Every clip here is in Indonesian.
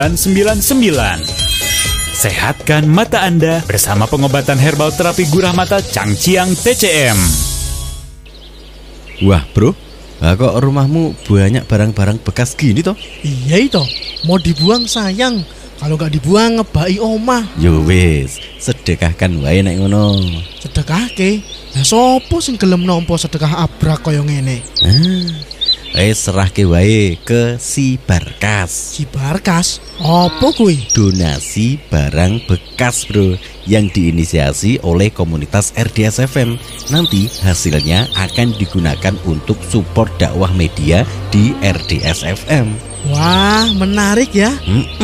99. Sehatkan mata Anda bersama pengobatan herbal terapi gurah mata Changqiang TCM. Wah bro, kok rumahmu banyak barang-barang bekas gini toh? Iya itu, mau dibuang sayang. Kalau gak dibuang ngebai omah. Yo wis, sedekahkan wae nek ngono. Sedekahke? Lah sopo sing gelem nampa sedekah abrak kaya ngene? Serahke wae ke si Barkas. Si Barkas? Apa kuwi? Donasi barang bekas bro, yang diinisiasi oleh komunitas RDS FM. Nanti hasilnya akan digunakan untuk support dakwah media di RDS FM. Wah, menarik ya.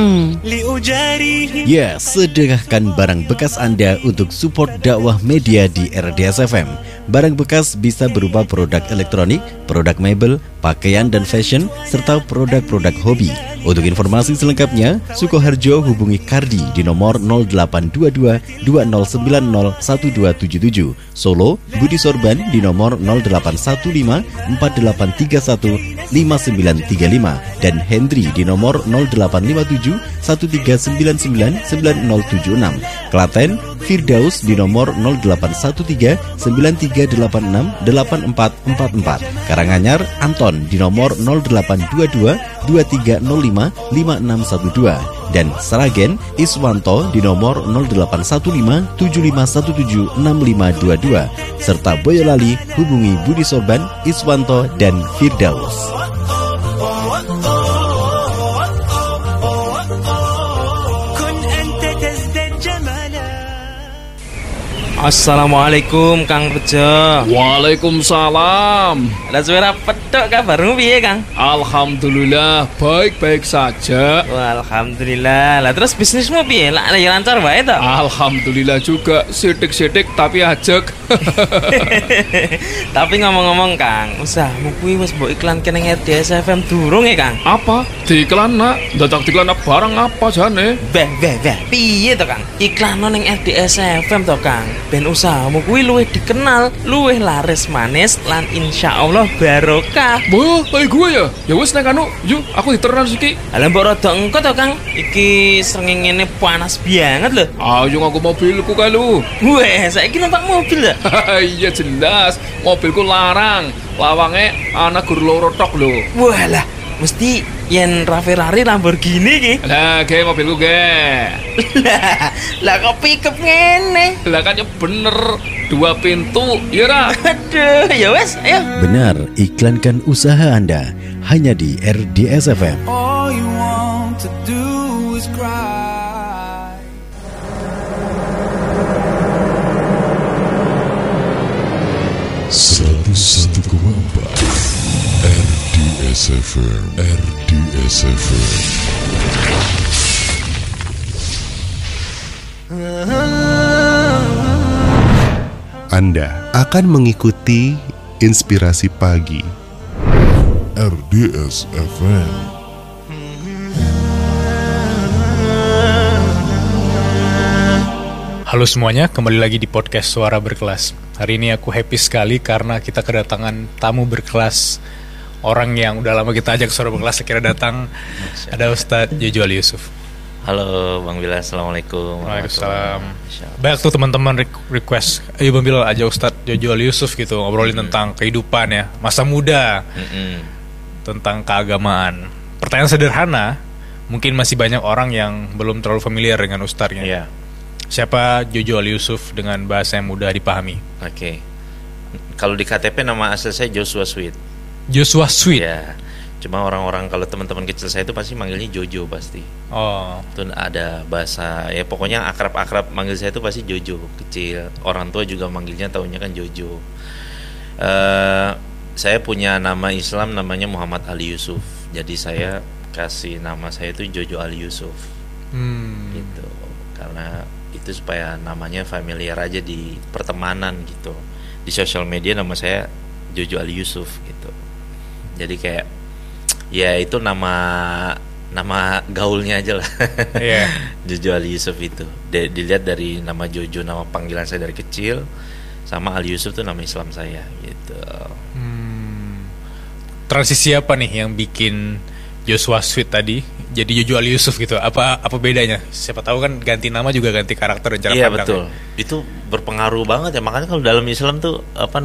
Ya, sedekahkan barang bekas Anda untuk support dakwah media di RDS FM. Barang bekas bisa berupa produk elektronik, produk mebel, pakaian dan fashion, serta produk-produk hobi. Untuk informasi selengkapnya, Sukoharjo hubungi Kardi di nomor 0822 2090 1277. Solo, Budi Sorban di nomor 0815 4831 5935 dan Hendri di nomor 0857 1399 9076. Klaten, Firdaus di nomor 0813 9386 8444. Karanganyar, Anton di nomor 0822 2305 5612 dan Sragen, Iswanto di nomor 0815 7517 6522 serta Boyolali hubungi Budi Sorban, Iswanto dan Firdaus. Assalamualaikum Kang Rejo. Waalaikumsalam. Lah suara pedok kabarmu piye Kang? Alhamdulillah baik-baik saja. Wah, alhamdulillah. Lah terus bisnismu piye? Lah ya lancar wae to? Alhamdulillah juga, sidik-sidik tapi ajek. Tapi ngomong-ngomong Kang, usahamu kuwi wis mbok iklanke ning RDS FM durung ya Kang? Apa? Diiklan nak? Dadak diiklan barang apa jane? Beh, piye to Kang? Iklan ning RDS FM to Kang. Ben usahamu kuwi luwih dikenal, luwih laris manis lan insyaallah barokah. Boh, kayak gue ya? Ya wis nek anu, yuk aku diteran siki. Lah mbok rada engko to Kang. Iki srengenge panas banget lho. Ayo ngaku mobilku kae lu. Weh, saiki numpak mobil ya? Iya jelas, mobilku larang. Lawange ana gur loro tok lho. Walah, mesti yen Ferrari Lamborghini ki. Lah, ge mobilku ge. Lah kok pickup ngene? Lah kan ya bener, 2 pintu, ya ra? Aduh, ya wes, ayo. Benar, iklankan usaha Anda hanya di RDS FM. All you want to do is cry. RDS FM. Anda akan mengikuti inspirasi pagi RDS FM. Halo semuanya, kembali lagi di podcast Suara Berkelas. Hari ini aku happy sekali karena kita kedatangan tamu berkelas. Orang yang udah lama kita ajak Suara Berkelas akhirnya datang. Ada Ustadz Jojo Ali Yusuf. Halo Bang Bila, Assalamualaikum. Waalaikumsalam. Banyak tuh teman-teman request, ayo Bang Bila ajak Ustadz Jojo Ali Yusuf gitu, ngobrolin tentang kehidupan ya, masa muda, tentang keagamaan. Pertanyaan sederhana, mungkin masih banyak orang yang belum terlalu familiar dengan Ustadznya. Iya. Siapa Jojo Ali Yusuf dengan bahasa yang mudah dipahami? Oke. Kalau di KTP nama asli saya Joshua Sweet. Joshua Sweet. Ya. Cuma orang-orang kalau teman-teman kecil saya itu pasti manggilnya Jojo pasti. Oh. Itu ada bahasa ya pokoknya akrab-akrab manggil saya itu pasti Jojo kecil. Orang tua juga manggilnya taunya kan Jojo. Saya punya nama Islam namanya Muhammad Ali Yusuf. Jadi saya kasih nama saya itu Jojo Ali Yusuf. Gitu. Karena itu supaya namanya familiar aja di pertemanan gitu. Di sosial media nama saya Jojo Ali Yusuf gitu. Jadi kayak ya itu nama gaulnya aja lah. Yeah. Jojo Ali Yusuf itu. Dilihat dari nama Jojo, nama panggilan saya dari kecil, sama Ali Yusuf tuh nama Islam saya gitu. Transisi apa nih yang bikin Joshua Sweet tadi jadi Jojo Ali Yusuf gitu. Apa bedanya? Siapa tahu kan ganti nama juga ganti karakter dan cara pandang. Iya betul. Itu berpengaruh banget ya. Makanya kalau dalam Islam tuh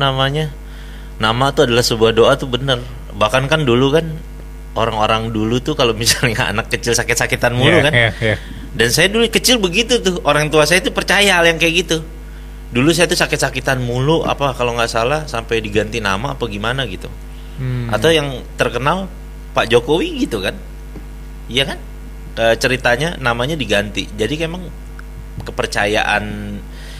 nama tuh adalah sebuah doa tuh bener. Bahkan kan dulu kan orang-orang dulu tuh kalau misalnya anak kecil sakit-sakitan mulu kan. Yeah. Dan saya dulu kecil begitu tuh. Orang tua saya tuh percaya hal yang kayak gitu. Dulu saya tuh sakit-sakitan mulu kalau nggak salah sampai diganti nama apa gimana gitu. Atau yang terkenal Pak Jokowi gitu kan. Iya kan? Ceritanya namanya diganti. Jadi emang kepercayaan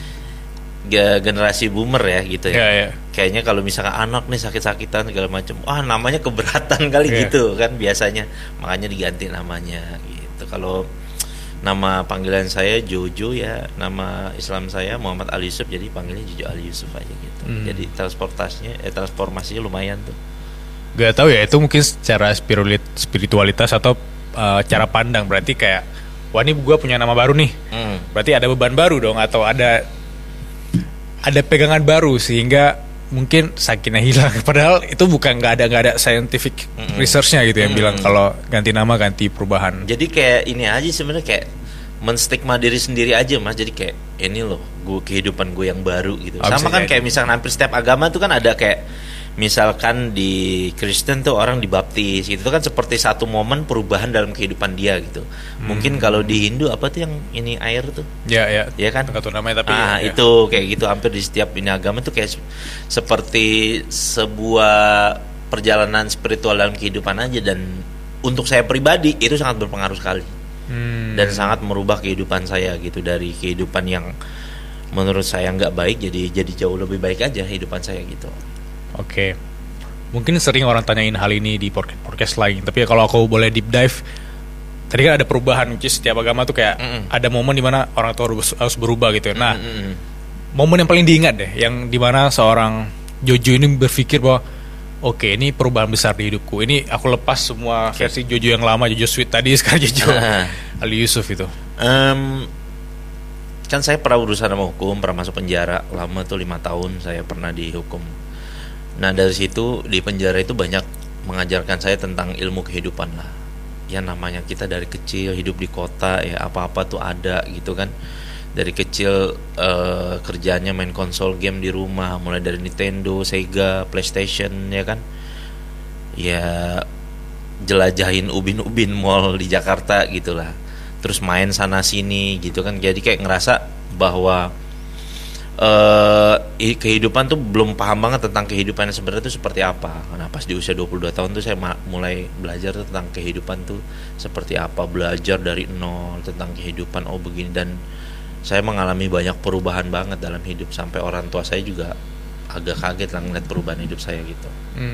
generasi boomer ya gitu ya. Yeah. Kayaknya kalau misalkan anak nih sakit-sakitan segala macam, namanya keberatan kali gitu kan biasanya. Makanya diganti namanya gitu. Kalau nama panggilan saya Jojo ya, nama Islam saya Muhammad Ali Yusuf, jadi panggilnya Jojo Ali Yusuf aja gitu. Jadi transformasinya lumayan tuh. Gak tahu ya, itu mungkin secara spiritualitas atau cara pandang. Berarti kayak, wah ini gue punya nama baru nih, berarti ada beban baru dong, atau ada pegangan baru sehingga mungkin sakinah hilang. Padahal itu bukan nggak ada scientific researchnya gitu yang bilang kalau ganti nama ganti perubahan. Jadi kayak ini aja sebenarnya, kayak menstigma diri sendiri aja Mas. Jadi kayak ini loh kehidupan gue yang baru gitu. Sama kan kayak misalkan hampir setiap agama tuh kan ada kayak misalkan di Kristen tuh orang dibaptis gitu, itu kan seperti satu momen perubahan dalam kehidupan dia gitu. Mungkin kalau di Hindu apa tuh yang ini air tuh? Ya kan? Enggak tahu namanya tapi itu kayak gitu hampir di setiap ini agama tuh kayak seperti sebuah perjalanan spiritual dalam kehidupan aja. Dan untuk saya pribadi itu sangat berpengaruh sekali. Dan sangat merubah kehidupan saya gitu, dari kehidupan yang menurut saya nggak baik jadi jauh lebih baik aja kehidupan saya gitu. Oke. Mungkin sering orang tanyain hal ini di podcast lain, tapi kalau aku boleh deep dive, tadi kan ada perubahan, which is setiap agama tuh kayak ada momen dimana orang tua harus berubah gitu. Nah, momen yang paling diingat deh, yang dimana seorang Jojo ini berpikir bahwa oke, ini perubahan besar di hidupku, ini aku lepas semua versi Jojo yang lama, Jojo Sweet tadi, sekarang Jojo Ali Yusuf itu. Kan saya pernah urusan sama hukum, pernah masuk penjara lama tuh 5 tahun saya pernah dihukum. Nah dari situ di penjara itu banyak mengajarkan saya tentang ilmu kehidupan lah. Ya namanya kita dari kecil hidup di kota ya, apa-apa tuh ada gitu kan. Dari kecil kerjanya main konsol game di rumah, mulai dari Nintendo, Sega, PlayStation ya kan. Ya jelajahin ubin-ubin mall di Jakarta gitulah. Terus main sana sini gitu kan. Jadi kayak ngerasa bahwa kehidupan tuh belum paham banget tentang kehidupan yang sebenarnya itu seperti apa. Nah pas di usia 22 tahun tuh saya mulai belajar tentang kehidupan tuh seperti apa, belajar dari nol tentang kehidupan begini. Dan saya mengalami banyak perubahan banget dalam hidup, sampai orang tua saya juga agak kaget lah ngeliat perubahan hidup saya gitu.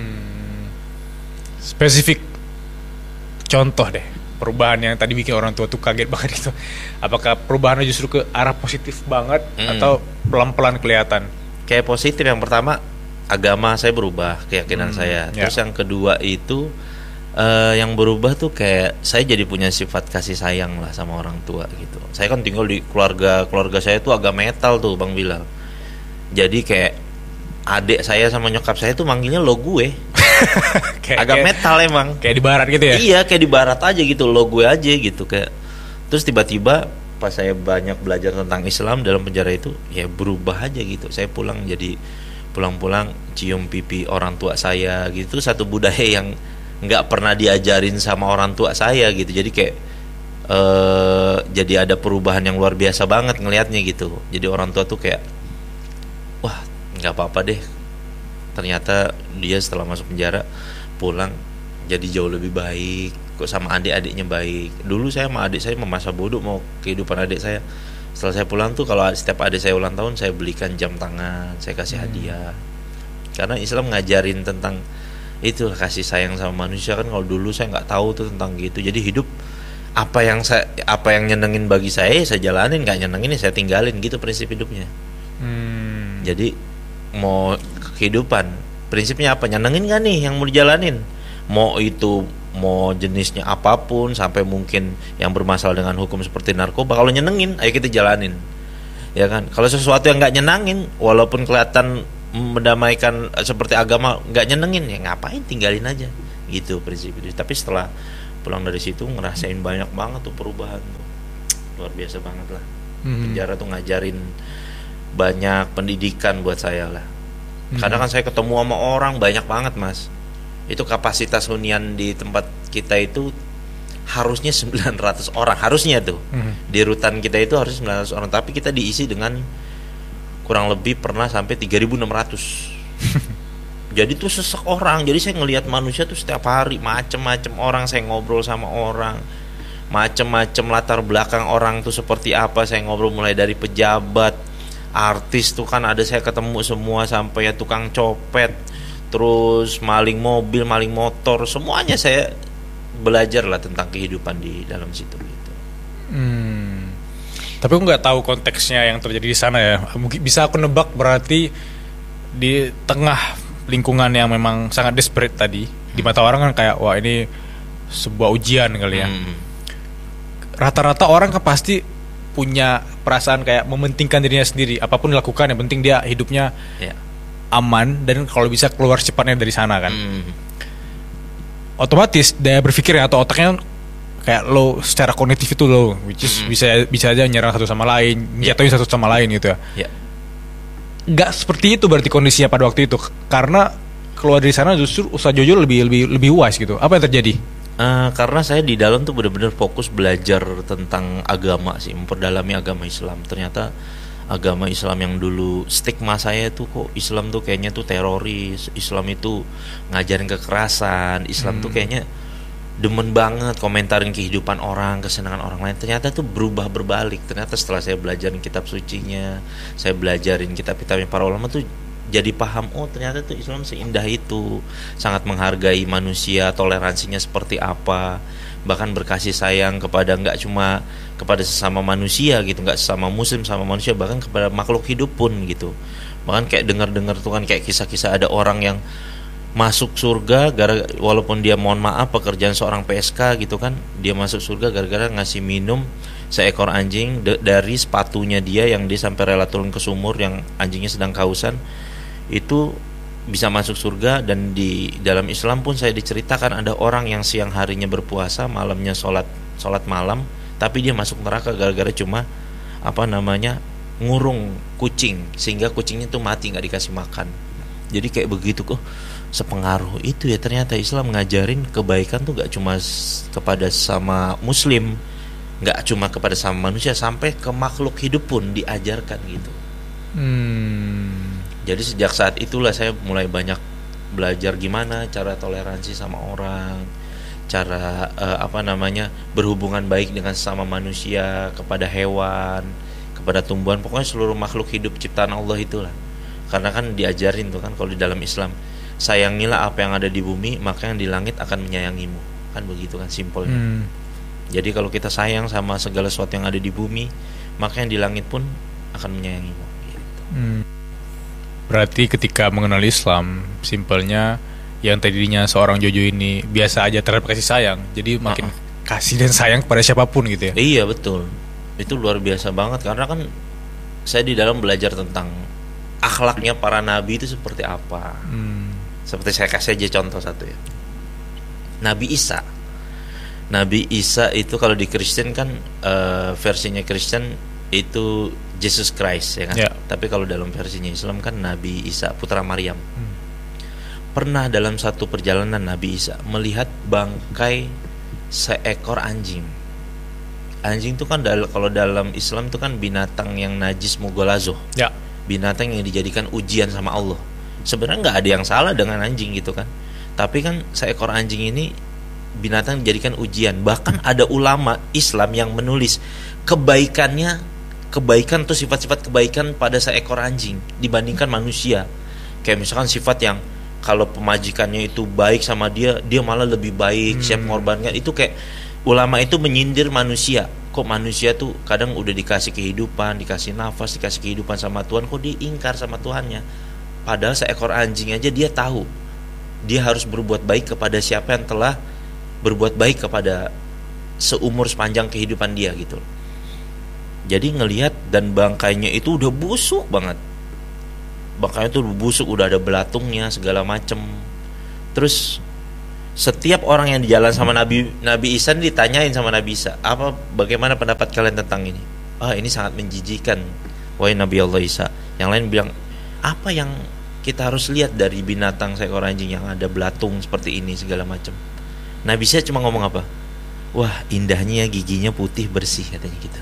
Spesifik contoh deh perubahan yang tadi bikin orang tua tuh kaget banget gitu. Apakah perubahannya justru ke arah positif banget atau pelan-pelan kelihatan? Kayak positif, yang pertama agama saya berubah, keyakinan saya. Terus yang kedua itu yang berubah tuh kayak saya jadi punya sifat kasih sayang lah sama orang tua gitu. Saya kan tinggal di keluarga saya tuh agak metal tuh Bang Bilal. Jadi kayak adik saya sama nyokap saya tuh manggilnya lo gue. Agak metal emang. Kayak di barat gitu ya? Iya kayak di barat aja gitu, lo gue aja gitu kayak. Terus tiba-tiba pas saya banyak belajar tentang Islam dalam penjara itu, ya berubah aja gitu. Saya pulang cium pipi orang tua saya gitu. Satu budaya yang nggak pernah diajarin sama orang tua saya gitu. Jadi kayak jadi ada perubahan yang luar biasa banget ngelihatnya gitu. Jadi orang tua tuh kayak, wah nggak apa-apa deh. Ternyata dia setelah masuk penjara pulang jadi jauh lebih baik, kok sama adik-adiknya baik. Dulu saya sama adik saya memasa bodoh mau kehidupan adik saya. Setelah saya pulang tuh kalau setiap adik saya ulang tahun saya belikan jam tangan, saya kasih hadiah. Karena Islam ngajarin tentang itu kasih sayang sama manusia kan. Kalau dulu saya nggak tahu tuh tentang gitu. Jadi hidup apa yang nyenengin bagi saya jalanin, nggak nyenengin saya tinggalin gitu prinsip hidupnya. Jadi mau kehidupan prinsipnya apa, nyenengin gak nih yang mau dijalanin, mau jenisnya apapun, sampai mungkin yang bermasalah dengan hukum seperti narkoba. Kalau nyenengin ayo kita jalanin ya kan. Kalau sesuatu yang gak nyenangin walaupun kelihatan mendamaikan seperti agama, gak nyenengin ya ngapain, tinggalin aja gitu prinsip itu. Tapi setelah Pulang dari situ ngerasain banyak banget tuh perubahan tuh, luar biasa banget lah. Penjara tuh ngajarin banyak pendidikan buat saya lah. Karena kan saya ketemu sama orang banyak banget mas. Itu kapasitas hunian di tempat kita itu harusnya 900 orang, harusnya tuh. Di rutan kita itu harus 900 orang, tapi kita diisi dengan kurang lebih pernah sampai 3.600. Jadi tuh sesek orang. Jadi saya ngelihat manusia tuh setiap hari macem-macem orang, saya ngobrol sama orang, macem-macem latar belakang orang tuh seperti apa. Saya ngobrol mulai dari pejabat, artis tuh kan ada saya ketemu semua, sampai ya tukang copet, terus maling mobil, maling motor, semuanya saya belajar lah tentang kehidupan di dalam situ gitu. Tapi aku nggak tahu konteksnya yang terjadi di sana ya. Mungkin bisa aku nebak berarti di tengah lingkungan yang memang sangat desperate tadi, di mata orang kan kayak wah ini sebuah ujian kali ya. Rata-rata orang kan pasti punya perasaan kayak mementingkan dirinya sendiri, apapun dilakukan yang penting dia hidupnya aman dan kalau bisa keluar secepatnya dari sana kan. Otomatis daya berpikir atau otaknya kayak low, secara kognitif itu low, which is bisa aja nyerang satu sama lain, jatuhin satu sama lain gitu ya. Nggak seperti itu berarti kondisinya pada waktu itu, karena keluar dari sana justru Ustaz Jojo lebih wise gitu. Apa yang terjadi? Karena saya di dalam tuh benar-benar fokus belajar tentang agama sih, memperdalami agama Islam. Ternyata agama Islam yang dulu stigma saya tuh kok Islam tuh kayaknya tuh teroris, Islam itu ngajarin kekerasan, Islam tuh kayaknya demen banget komentarin kehidupan orang, kesenangan orang lain. Ternyata tuh berubah berbalik. Ternyata setelah saya belajarin kitab sucinya, saya belajarin kitab-kitabnya para ulama tuh jadi paham, oh ternyata tuh Islam seindah itu, sangat menghargai manusia, toleransinya seperti apa, bahkan berkasih sayang kepada nggak cuma kepada sesama manusia gitu, nggak sesama muslim sama manusia, bahkan kepada makhluk hidup pun gitu. Bahkan kayak dengar-dengar tuh kan kayak kisah-kisah ada orang yang masuk surga walaupun dia mohon maaf pekerjaan seorang PSK gitu kan, dia masuk surga gara-gara ngasih minum seekor anjing dari sepatunya dia yang dia sampai rela turun ke sumur yang anjingnya sedang kehausan. Itu bisa masuk surga. Dan di dalam Islam pun saya diceritakan ada orang yang siang harinya berpuasa, malamnya sholat malam, tapi dia masuk neraka gara-gara cuma ngurung kucing, sehingga kucingnya tuh mati nggak dikasih makan. Jadi kayak begitu kok, sepengaruh itu ya ternyata Islam ngajarin kebaikan tuh gak cuma kepada sama muslim, gak cuma kepada sama manusia, sampai ke makhluk hidup pun diajarkan gitu. Jadi sejak saat itulah saya mulai banyak belajar gimana cara toleransi sama orang, cara berhubungan baik dengan sesama manusia, kepada hewan, kepada tumbuhan, pokoknya seluruh makhluk hidup ciptaan Allah itulah. Karena kan diajarin tuh kan kalau di dalam Islam, sayangilah apa yang ada di bumi, maka yang di langit akan menyayangimu. Kan begitu kan simpelnya. Jadi kalau kita sayang sama segala sesuatu yang ada di bumi, maka yang di langit pun akan menyayangimu gitu. Berarti ketika mengenal Islam, simpelnya yang tadinya seorang Jojo ini biasa aja terhadap kasih sayang, jadi makin kasih dan sayang kepada siapapun gitu ya. Iya betul. Itu luar biasa banget, karena kan saya di dalam belajar tentang akhlaknya para nabi itu seperti apa. Seperti saya kasih aja contoh satu ya. Nabi Isa itu kalau di Kristen kan versinya Kristen itu Jesus Christ ya kan. Tapi kalau dalam versinya Islam kan Nabi Isa putra Maryam. Pernah dalam satu perjalanan Nabi Isa melihat bangkai seekor anjing. Anjing itu kan kalau dalam Islam itu kan binatang yang najis mughalazoh. Binatang yang dijadikan ujian sama Allah. Sebenarnya nggak ada yang salah dengan anjing gitu kan. Tapi kan seekor anjing ini binatang dijadikan ujian. Bahkan ada ulama Islam yang menulis kebaikan atau sifat-sifat kebaikan pada seekor anjing dibandingkan manusia. Kayak misalkan sifat yang kalau pemajikannya itu baik sama dia malah lebih baik, siap mengorbankan. Itu kayak ulama itu menyindir manusia. Kok manusia tuh kadang udah dikasih kehidupan, dikasih nafas, dikasih kehidupan sama Tuhan, kok diingkar sama Tuhannya. Padahal seekor anjing aja dia tahu dia harus berbuat baik kepada siapa yang telah berbuat baik kepada seumur sepanjang kehidupan dia gitu. Jadi ngelihat dan bangkainya itu udah busuk banget. Bangkainya tuh busuk, udah ada belatungnya segala macem. Terus Setiap orang yang di jalan sama Nabi Isa ditanyain sama Nabi Isa, bagaimana pendapat kalian tentang ini? Ini sangat menjijikan, wahai Nabi Allah Isa. Yang lain bilang, apa yang kita harus lihat dari binatang seekor anjing yang ada belatung seperti ini segala macam? Nabi Isa cuma ngomong apa? Wah, indahnya giginya putih bersih, katanya gitu.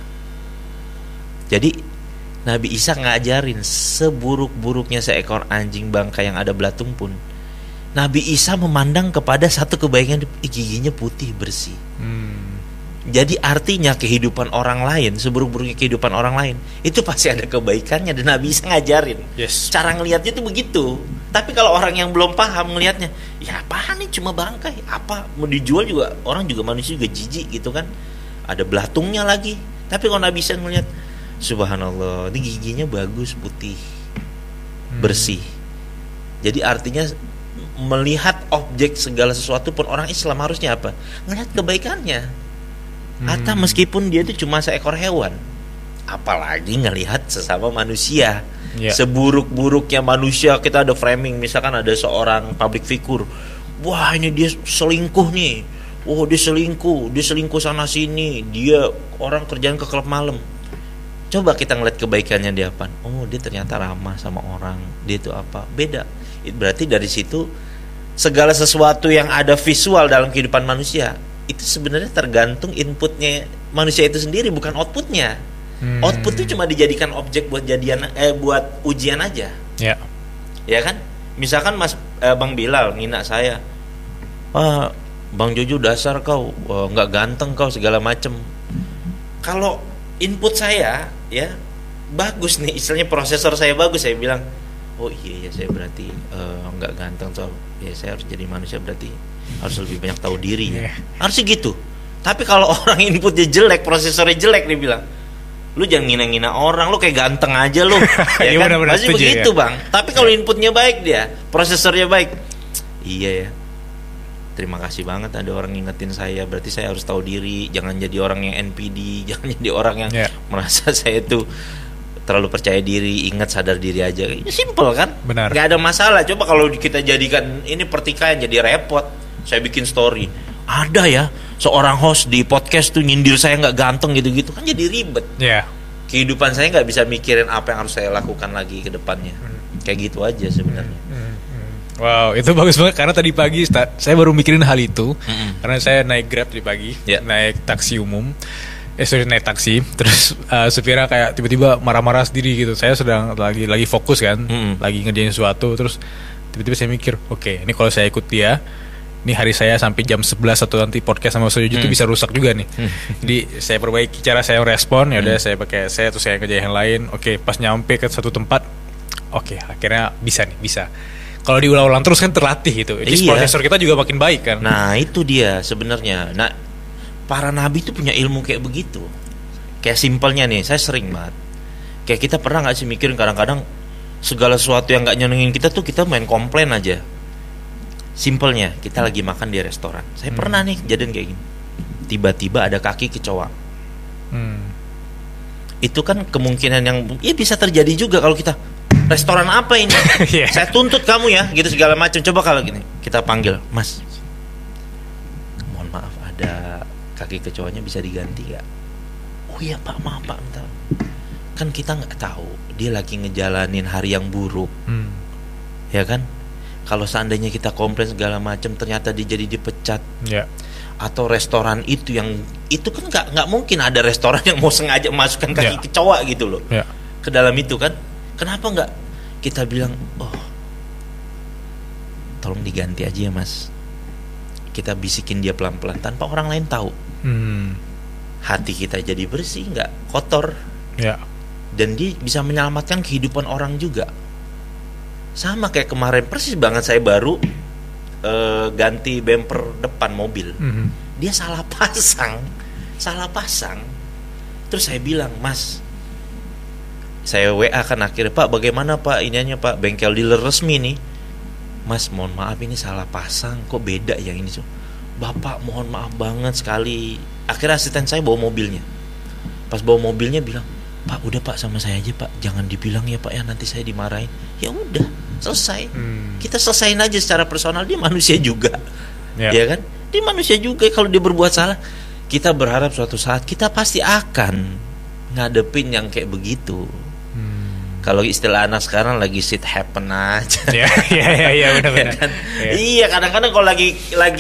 Jadi Nabi Isa ngajarin seburuk-buruknya seekor anjing bangkai yang ada belatung pun, Nabi Isa memandang kepada satu kebaikan, giginya putih bersih. Jadi artinya kehidupan orang lain, seburuk-buruknya kehidupan orang lain, itu pasti ada kebaikannya, dan Nabi Isa ngajarin. Cara ngelihatnya itu begitu. Tapi kalau orang yang belum paham ngelihatnya, ya apaan nih, cuma bangkai, apa mau dijual juga, orang juga manusia juga jijik gitu kan, ada belatungnya lagi. Tapi kalau Nabi Isa ngelihat, subhanallah, ini giginya bagus, putih, bersih. Jadi artinya melihat objek segala sesuatu pun orang Islam harusnya apa? Ngelihat kebaikannya. Atau meskipun dia itu cuma seekor hewan, apalagi ngelihat sesama manusia. Seburuk-buruknya manusia, kita ada framing, misalkan ada seorang public figure, wah ini dia selingkuh nih, dia selingkuh sana sini, dia orang kerjaan ke klub malam. Coba kita ngeliat kebaikannya dia apa? Dia ternyata ramah sama orang, dia itu apa? Beda. Berarti dari situ segala sesuatu yang ada visual dalam kehidupan manusia itu sebenarnya tergantung inputnya manusia itu sendiri, bukan outputnya. Output itu cuma dijadikan objek buat buat ujian aja. Ya kan? Misalkan Bang Bilal ngina saya, Bang Jojo dasar kau, nggak ganteng kau segala macem. Kalau input saya ya bagus nih, istilahnya prosesor saya bagus, saya bilang, oh iya ya, saya berarti nggak ganteng tuh, ya saya harus jadi manusia, berarti harus lebih banyak tahu diri ya. Harusnya gitu. Tapi kalau orang inputnya jelek, prosesornya jelek, dia bilang, lu jangan ngina-ngina orang, lu kayak ganteng aja lu. Ya kan? Pasti begitu ya, Bang. Tapi kalau inputnya baik, dia prosesornya baik, iya ya, terima kasih banget ada orang ngingetin saya, berarti saya harus tahu diri, jangan jadi orang yang NPD, jangan jadi orang yang merasa saya tuh terlalu percaya diri, ingat sadar diri aja. Ini simple kan? Benar. Gak ada masalah. Coba kalau kita jadikan ini pertikaian, jadi repot. Saya bikin story, ada ya seorang host di podcast tuh nyindir saya nggak ganteng gitu-gitu, kan jadi ribet. Kehidupan saya nggak bisa mikirin apa yang harus saya lakukan lagi ke depannya. Kayak gitu aja sebenarnya. Wow, itu bagus banget, karena tadi pagi saya baru mikirin hal itu. Karena saya naik Grab di pagi, naik taksi umum. Naik taksi, terus supirnya kayak tiba-tiba marah-marah sendiri gitu. Saya sedang lagi fokus kan, lagi ngerjain sesuatu, terus tiba-tiba saya mikir, oke, ini kalau saya ikut dia, ini hari saya sampai jam 11 atau nanti podcast sama Mas Jojo itu bisa rusak juga nih. Jadi saya perbaiki cara saya respon, ya udah saya pakai terus saya kerjain yang lain. Oke, pas nyampe ke satu tempat, oke, akhirnya bisa. Kalau diulang-ulang terus kan terlatih gitu. Jadi prosesor kita juga makin baik kan. Nah, itu dia sebenarnya. Nah, para nabi itu punya ilmu kayak begitu. Kayak simpelnya nih, saya sering banget, kayak kita pernah gak sih mikirin kadang-kadang segala sesuatu yang gak nyenengin kita tuh kita main komplain aja. Simpelnya, kita lagi makan di restoran, saya pernah nih kejadian kayak gini, tiba-tiba ada kaki kecoa. Itu kan kemungkinan yang bisa terjadi juga kalau kita, restoran apa ini? Saya tuntut kamu ya, gitu segala macam. Coba kalau gini, kita panggil, Mas, mohon maaf, ada kaki kecoanya, bisa diganti gak? Oh iya Pak, maaf Pak, bentar. Kan kita gak tahu dia lagi ngejalanin hari yang buruk, ya kan? Kalau seandainya kita komplain segala macam, ternyata dia jadi dipecat, atau restoran itu yang itu kan nggak mungkin ada restoran yang mau sengaja masukkan kaki kecoa gitu loh ke dalam itu kan? Kenapa nggak kita bilang, tolong diganti aja ya Mas? Kita bisikin dia pelan-pelan tanpa orang lain tahu. Hati kita jadi bersih, nggak kotor, dan dia bisa menyelamatkan kehidupan orang juga. Sama kayak kemarin, persis banget, saya baru ganti bumper depan mobil. Dia salah pasang. Terus saya bilang, Mas, saya WA kan akhirnya, Pak bagaimana Pak iniannya Pak, bengkel dealer resmi nih. Mas mohon maaf ini salah pasang, kok beda yang ini. Bapak mohon maaf banget sekali. Akhirnya asisten saya bawa mobilnya. Pas bawa mobilnya bilang, Pak udah Pak sama saya aja Pak, jangan dibilang ya Pak ya, nanti saya dimarahin. Ya udah, selesai. Kita selesain aja secara personal, dia manusia juga. Ya kan? Dia manusia juga, kalau dia berbuat salah, kita berharap suatu saat kita pasti akan ngadepin yang kayak begitu. Kalau istilah anak sekarang lagi shit happen aja. Iya benar-benar. Kan? Iya, kadang-kadang kalau lagi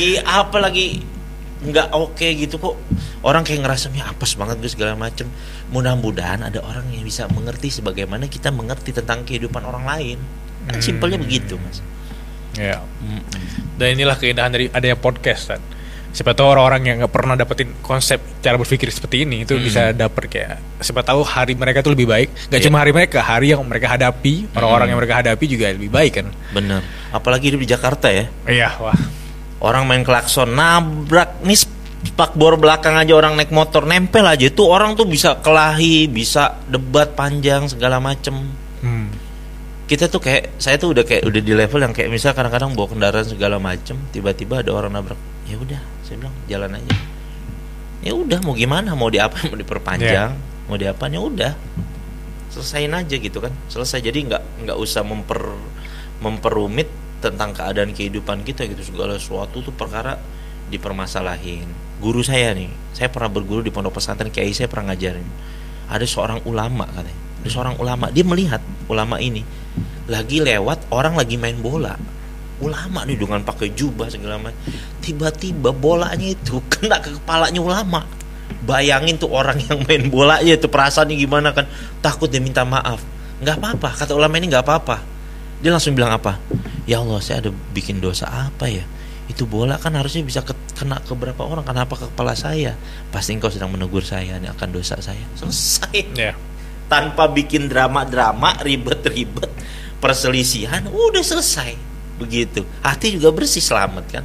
nggak oke gitu kok, orang kayak ngerasa apes banget gue segala macem. Mudah-mudahan ada orang yang bisa mengerti sebagaimana kita mengerti tentang kehidupan orang lain. Kan simpelnya begitu, Mas. Ya. Dan inilah keindahan dari adanya podcast kan. Siapa tahu orang-orang yang nggak pernah dapetin konsep cara berpikir seperti ini itu bisa dapet kayak, siapa tahu hari mereka tuh lebih baik. Gak cuma hari mereka, hari yang mereka hadapi, orang-orang yang mereka hadapi juga lebih baik kan. Bener. Apalagi hidup di Jakarta ya. Iya, wah. Orang main klakson, nabrak nih spakbor belakang aja, orang naik motor nempel aja, itu orang tuh bisa kelahi, bisa debat panjang segala macem. Kita tuh kayak, saya tuh udah di level yang kayak misal kadang-kadang bawa kendaraan segala macem, tiba-tiba ada orang nabrak, ya udah, saya bilang jalan aja. Ya udah, mau gimana, mau diapa, mau diperpanjang, mau diapa, ya udah, selesain aja gitu kan, selesai. Jadi nggak usah memperumit tentang keadaan kehidupan kita gitu, segala sesuatu tuh perkara dipermasalahin. Guru saya nih, saya pernah berguru di pondok pesantren, kiai saya pernah ngajarin, ada seorang ulama katanya, ada seorang ulama, dia melihat ulama ini lagi lewat orang lagi main bola, ulama nih dengan pakai jubah segala macam, tiba-tiba bolanya itu kena ke kepalanya ulama. Bayangin tuh orang yang main bola aja tuh perasaannya gimana kan, takut dia minta maaf. Nggak apa-apa, kata ulama ini nggak apa-apa. Dia langsung bilang apa? Ya Allah, saya ada bikin dosa apa ya? Itu bola kan harusnya bisa kena ke berapa orang, kenapa ke kepala saya? Pasti engkau sedang menegur saya, ini akan dosa saya. Selesai. Tanpa bikin drama-drama, ribet-ribet, perselisihan, udah selesai. Begitu. Hati juga bersih, selamat kan?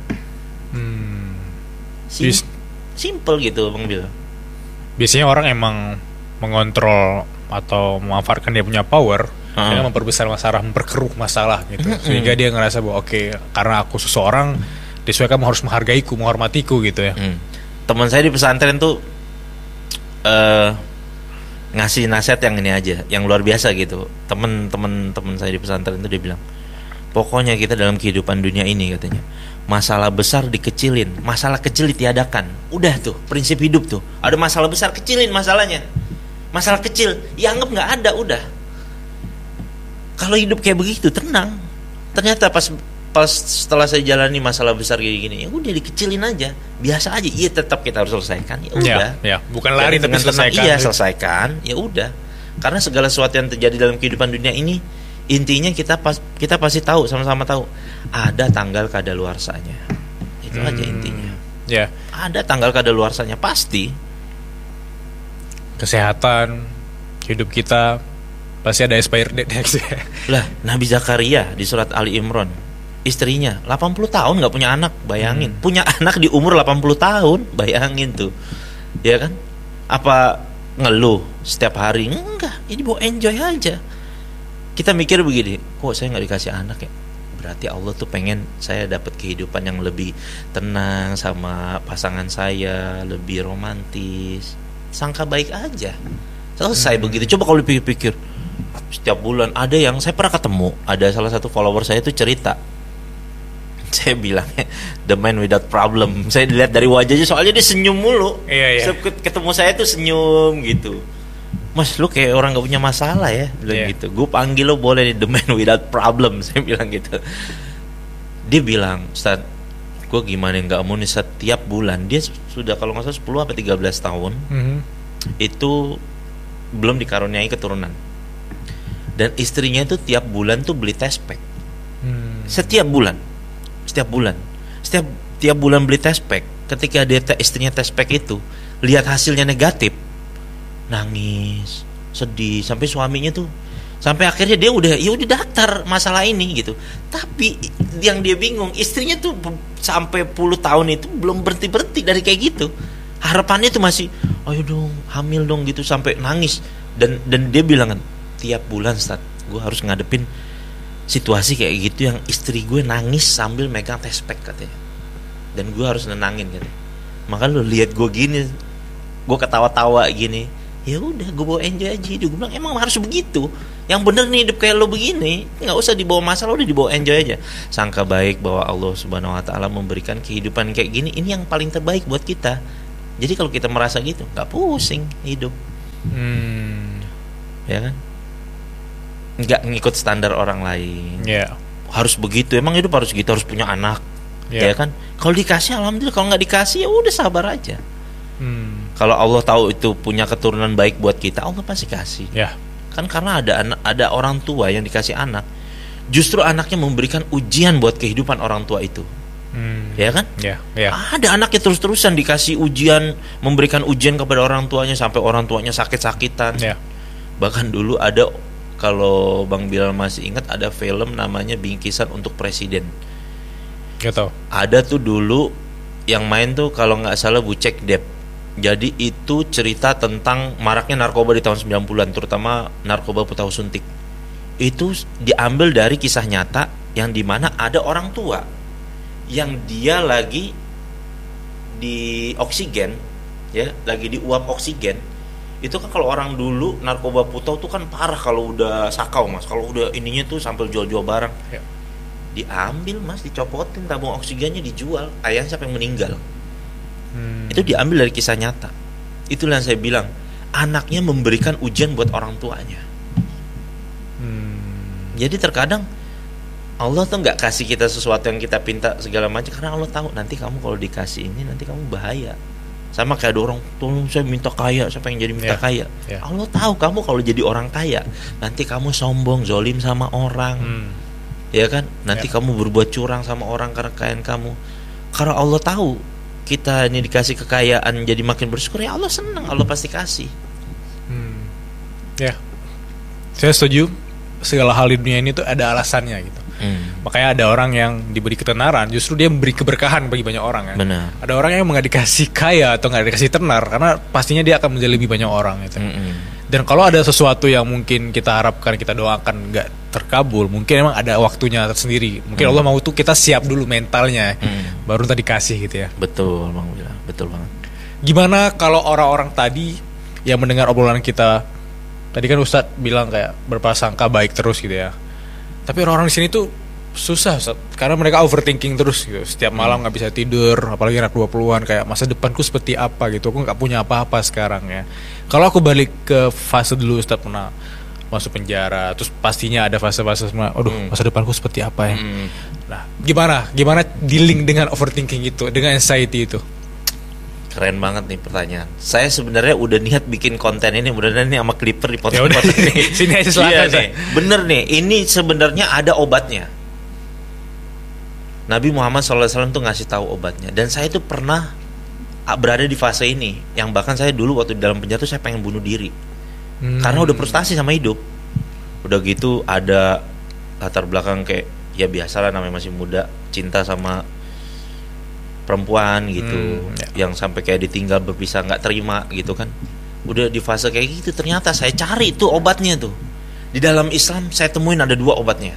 Simple gitu Bang Bil. Biasanya orang emang mengontrol atau memanfaatkan dia punya power dengan memperbesar masalah, memperkeruh masalah gitu. Sehingga dia ngerasa bahwa oke, karena aku seseorang, dia kamu harus menghargaiku, menghormatiku gitu ya. Teman saya di pesantren tuh ngasih nasihat yang ini aja, yang luar biasa gitu. Temen saya di pesantren itu dia bilang, pokoknya kita dalam kehidupan dunia ini katanya, masalah besar dikecilin, masalah kecil ditiadakan. Udah tuh prinsip hidup tuh. Ada masalah besar, kecilin masalahnya. Masalah kecil dianggap nggak ada, udah. Kalau hidup kayak begitu tenang. Ternyata pas setelah saya jalani masalah besar gini, ya udah dikecilin aja, biasa aja. Iya, tetap kita harus selesaikan. Ya udah. Ya, bukan lari tapi selesaikan. Iya, selesaikan. Ya udah. Karena segala sesuatu yang terjadi dalam kehidupan dunia ini, intinya kita pasti tahu, sama-sama tahu ada tanggal kadaluarsanya. Itu aja intinya. Ya. Ada tanggal kadaluarsanya pasti. Kesehatan, hidup kita pasti ada expired date. Lah, Nabi Zakaria di surat Ali Imran, istrinya 80 tahun nggak punya anak, bayangin. Punya anak di umur 80 tahun, bayangin tuh. Ya kan? Apa ngeluh setiap hari? Enggak, ini mau enjoy aja. Kita mikir begini, kok saya nggak dikasih anak ya? Berarti Allah tuh pengen saya dapat kehidupan yang lebih tenang sama pasangan saya, lebih romantis. Sangka baik aja, selesai begitu. Coba kalau dipikir-pikir, setiap bulan ada yang saya pernah ketemu, ada salah satu follower saya itu cerita, saya bilang the man without problem. Saya dilihat dari wajahnya, soalnya dia senyum mulu. Iya. Ketemu saya tuh senyum gitu. Mas, lu kayak orang gak punya masalah ya, bilang gitu. Gue panggil lo boleh nih, the man without problem. Saya bilang gitu. Dia bilang, Ustaz, gue gimana gak mau nih, setiap bulan. Dia sudah kalau gak salah 10 atau 13 tahun itu belum dikaruniai keturunan. Dan istrinya itu tiap bulan tuh beli test pack. Setiap bulan beli test pack. Ketika dia istrinya test pack itu lihat hasilnya negatif, nangis, sedih, sampai suaminya tuh, sampai akhirnya dia udah daftar masalah ini gitu. Tapi yang dia bingung, istrinya tuh sampai puluh tahun itu belum berhenti dari kayak gitu. Harapannya tuh masih, ayo dong, hamil dong gitu, sampai nangis. Dan dia bilang kan, tiap bulan Ustaz, gue harus ngadepin situasi kayak gitu yang istri gue nangis sambil megang test pack katanya. Dan gue harus nenangin katanya. Maka lu lihat gue gini, gue ketawa-tawa gini, Ya udah, gue bawa enjoy aja hidup. Gue bilang emang harus begitu. Yang bener nih hidup kayak lo begini, nggak usah dibawa masalah, udah dibawa enjoy aja. Sangka baik bahwa Allah Subhanahu Wa Taala memberikan kehidupan kayak gini, ini yang paling terbaik buat kita. Jadi kalau kita merasa gitu, nggak pusing hidup, ya kan? Nggak ngikut standar orang lain. Harus begitu, emang hidup harus gitu, harus punya anak, ya kan? Kalau dikasih alhamdulillah, kalau nggak dikasih ya udah sabar aja. Kalau Allah tahu itu punya keturunan baik buat kita, Allah pasti kasih. Kan karena ada orang tua yang dikasih anak, justru anaknya memberikan ujian buat kehidupan orang tua itu. Ya kan? Ada anaknya terus-terusan dikasih ujian, memberikan ujian kepada orang tuanya sampai orang tuanya sakit-sakitan. Bahkan dulu ada, kalau Bang Bilal masih ingat, ada film namanya Bingkisan untuk Presiden. Gitu. Ada tuh dulu yang main tuh kalau nggak salah Bucek Dep. Jadi itu cerita tentang maraknya narkoba di tahun 90-an, terutama narkoba putahu suntik. Itu diambil dari kisah nyata yang dimana ada orang tua yang dia lagi di oksigen, ya, lagi diuap oksigen. Itu kan kalau orang dulu narkoba putahu tuh kan parah kalau udah sakau, Mas. Kalau udah ininya tuh sampai jual-jual barang. Diambil, Mas, dicopotin tabung oksigennya, dijual. Ayahnya siapa yang meninggal. Itu diambil dari kisah nyata. Itulah yang saya bilang, anaknya memberikan ujian buat orang tuanya. Jadi terkadang Allah tuh nggak kasih kita sesuatu yang kita pinta segala macam, karena Allah tahu nanti kamu kalau dikasih ini nanti kamu bahaya. Sama kayak ada orang, tolong saya minta kaya, saya pengen jadi minta kaya. Allah tahu kamu kalau jadi orang kaya nanti kamu sombong, zolim sama orang, ya kan? Nanti kamu berbuat curang sama orang karena kekayaan kamu. Karena Allah tahu kita ini dikasih kekayaan jadi makin bersyukur, ya Allah senang, Allah pasti kasih. Saya setuju, segala hal di dunia ini tuh ada alasannya gitu. Makanya ada orang yang diberi ketenaran, justru dia memberi keberkahan bagi banyak orang, kan? Benar. Ada orang yang nggak dikasih kaya atau nggak dikasih tenar, karena pastinya dia akan menjadi lebih banyak orang gitu. Dan kalau ada sesuatu yang mungkin kita harapkan, kita doakan nggak terkabul, mungkin emang ada waktunya tersendiri. Mungkin Allah mau tuh kita siap dulu mentalnya, baru tadi kasih gitu ya. Betul, Bang Bila, betul banget. Gimana kalau orang-orang tadi yang mendengar obrolan kita, tadi kan Ustadz bilang kayak berprasangka baik terus gitu ya. Tapi orang-orang di sini tuh susah, karena mereka overthinking terus gitu. Setiap malam nggak bisa tidur, apalagi anak 20-an, kayak masa depanku seperti apa gitu. Aku nggak punya apa-apa sekarang ya. Kalau aku balik ke fase dulu, Ustadz pernah masuk penjara, terus pastinya ada fase-fase semua. Aduh, masa depanku seperti apa ya? Nah, gimana dealing dengan overthinking itu, dengan anxiety itu? Keren banget nih pertanyaan. Saya sebenarnya udah niat bikin konten ini, mudah-mudahan ini sama Clipper di podcast ini. Sini aja silakan. Nih, bener nih, ini sebenarnya ada obatnya. Nabi Muhammad SAW tuh ngasih tahu obatnya. Dan saya tuh pernah berada di fase ini, yang bahkan saya dulu waktu di dalam penjara tuh saya pengen bunuh diri. Karena udah frustasi sama hidup. Udah gitu ada latar belakang kayak, ya biasalah namanya masih muda, cinta sama perempuan gitu, yang sampai kayak ditinggal berpisah nggak terima gitu kan. Udah di fase kayak gitu, ternyata saya cari tuh obatnya tuh. Di dalam Islam saya temuin ada 2 obatnya.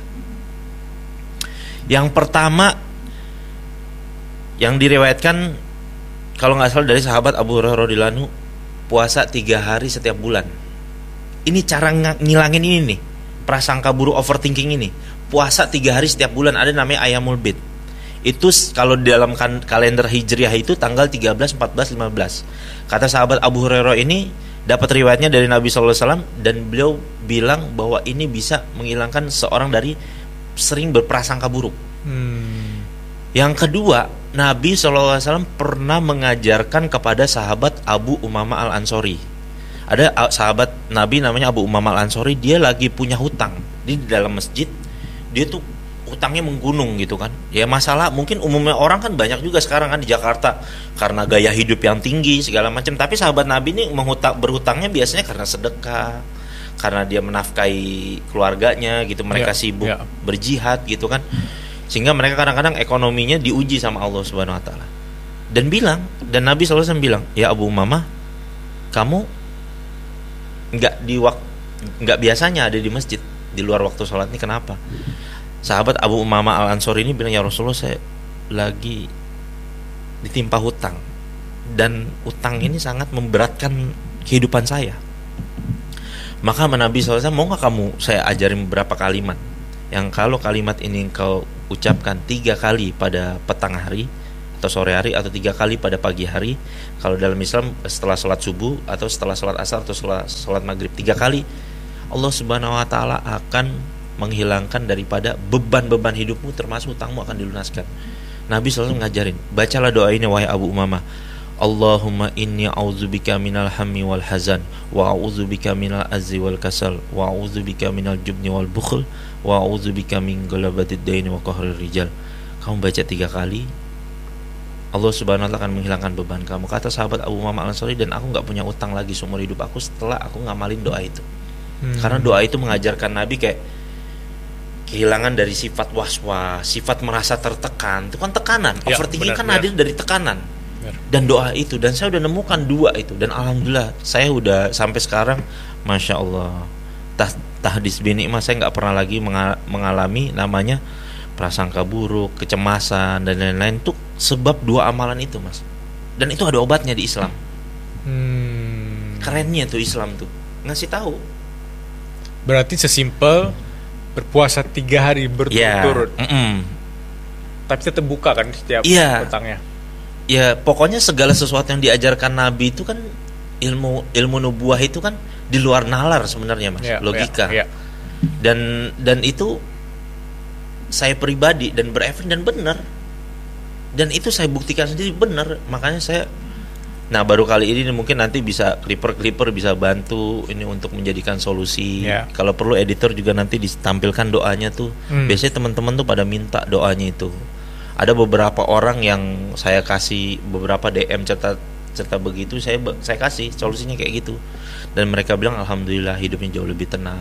Yang pertama yang diriwayatkan kalau nggak salah dari sahabat Abu Hurairah radhiyallahu anhu, puasa 3 hari setiap bulan. Ini cara ngilangin ini nih, prasangka buruk, overthinking ini. Puasa 3 hari setiap bulan, ada namanya Ayyamul Bid. Itu kalau di dalam kalender Hijriah itu tanggal 13, 14, 15. Kata sahabat Abu Hurairah ini dapat riwayatnya dari Nabi SAW, dan beliau bilang bahwa ini bisa menghilangkan seorang dari sering berprasangka buruk. Yang kedua, Nabi SAW pernah mengajarkan kepada sahabat Abu Umamah Al-Ansori. Ada sahabat Nabi namanya Abu Umamah Al-Ansori, dia lagi punya hutang di dalam masjid. Dia tuh utangnya menggunung gitu kan. Ya masalah mungkin umumnya orang kan banyak juga sekarang kan di Jakarta karena gaya hidup yang tinggi segala macam. Tapi sahabat Nabi ini berhutangnya biasanya karena sedekah, karena dia menafkahi keluarganya gitu. Mereka sibuk berjihad gitu kan. Sehingga mereka kadang-kadang ekonominya diuji sama Allah Subhanahu Wa Taala. Dan Nabi SAW bilang, ya Abu Umamah, kamu nggak biasanya ada di masjid di luar waktu sholat ini, kenapa? Sahabat Abu Umamah Al-Ansori ini bilang, ya Rasulullah, saya lagi ditimpa hutang, dan utang ini sangat memberatkan kehidupan saya. Maka Nabi SAW, mau nggak kamu saya ajarin beberapa kalimat yang kalau kalimat ini kau ucapkan 3 kali pada petang hari atau sore hari, atau 3 kali pada pagi hari. Kalau dalam Islam setelah sholat subuh atau setelah sholat asar atau sholat maghrib 3 kali, Allah Subhanahu Wa Taala akan menghilangkan daripada beban-beban hidupmu, termasuk utangmu akan dilunaskan. Nabi selalu ngajarin, bacalah doa ini wahai Abu Umamah. Allahumma inni a'udzubika minal hammi wal hazan, wa a'udzubika minal azzi wal kasal, wa a'udzubika minal jubni wal bukhl, wa a'udzubika min galabatid daini wa qahrir rijal. Kamu baca 3 kali, Allah Subhanahu wa taala akan menghilangkan beban kamu. Kata sahabat Abu Umamah Al-Ansari, dan aku enggak punya utang lagi seumur hidup aku setelah aku ngamalin doa itu. Karena doa itu mengajarkan Nabi kayak kehilangan dari sifat was-was, sifat merasa tertekan. Itu kan tekanan. Overthinking kan hadir dari tekanan. Dan doa itu, dan saya udah nemukan 2 itu, dan alhamdulillah saya udah sampai sekarang, masya Allah, tahdits binikmah, saya nggak pernah lagi mengalami namanya prasangka buruk, kecemasan dan lain-lain. Itu sebab 2 amalan itu, Mas. Dan itu ada obatnya di Islam. Kerennya tuh Islam tuh ngasih tahu. Berarti sesimpel berpuasa 3 hari berturut-turut, tapi tetap buka kan setiap petangnya. Ya pokoknya segala sesuatu yang diajarkan Nabi itu kan ilmu nubuah itu kan di luar nalar sebenarnya, Mas, logika. Dan itu saya pribadi dan berefek dan benar, dan itu saya buktikan sendiri benar. Makanya saya, nah baru kali ini mungkin nanti bisa Clipper bisa bantu ini untuk menjadikan solusi. Kalau perlu editor juga nanti ditampilkan doanya tuh. Biasanya teman-teman tuh pada minta doanya itu. Ada beberapa orang yang saya kasih beberapa DM cerita begitu, saya kasih solusinya kayak gitu, dan mereka bilang alhamdulillah hidupnya jauh lebih tenang.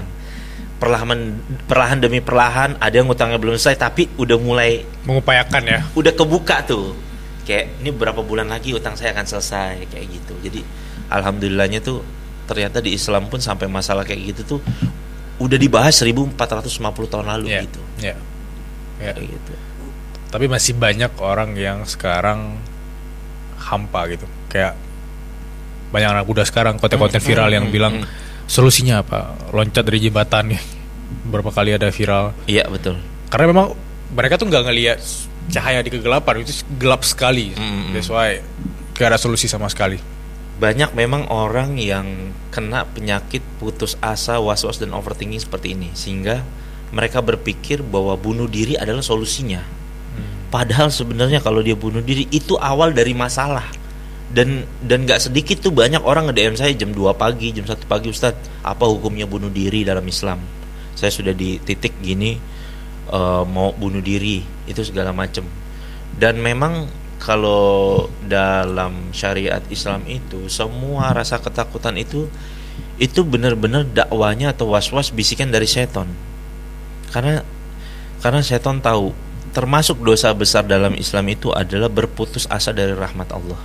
Perlahan demi perlahan, ada yang utangnya belum selesai tapi udah mulai mengupayakan, ya, udah kebuka tuh, kayak ini berapa bulan lagi utang saya akan selesai, kayak gitu. Jadi alhamdulillahnya tuh ternyata di Islam pun sampai masalah kayak gitu tuh udah dibahas 1450 tahun lalu gitu. Kayak gitu. Tapi masih banyak orang yang sekarang hampa gitu. Kayak banyak anak muda sekarang konten-konten viral yang bilang solusinya apa? Loncat dari jembatan nih. Berapa kali ada viral. Iya, betul. Karena memang mereka tuh nggak ngelihat cahaya di kegelapan, itu gelap sekali. That's why gak ada solusi sama sekali. Banyak memang orang yang kena penyakit putus asa, was-was dan overthinking seperti ini, sehingga mereka berpikir bahwa bunuh diri adalah solusinya. Padahal sebenarnya kalau dia bunuh diri itu awal dari masalah. Dan gak sedikit tuh banyak orang nge-DM saya jam 2 pagi, jam 1 pagi, Ustadz, apa hukumnya bunuh diri dalam Islam? Saya sudah di titik gini, mau bunuh diri, itu segala macam. Dan memang kalau dalam syariat Islam itu, semua rasa ketakutan itu benar-benar dakwanya atau was-was bisikan dari setan. Karena setan tahu termasuk dosa besar dalam Islam itu adalah berputus asa dari rahmat Allah.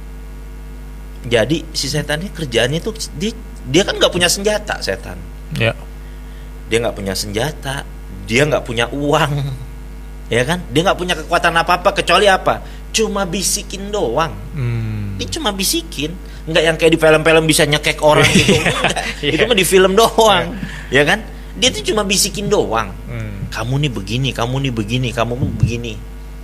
Jadi si setan ini kerjaannya tuh dia kan nggak punya senjata, setan. Dia nggak punya senjata, dia nggak punya uang, ya kan? Dia nggak punya kekuatan apa-apa kecuali apa? Cuma bisikin doang. Dia cuma bisikin, nggak yang kayak di film-film bisa nyekek orang gitu. Itu mah di film doang, ya kan? Dia tuh cuma bisikin doang. Kamu nih begini, kamu nih begini, kamu begini.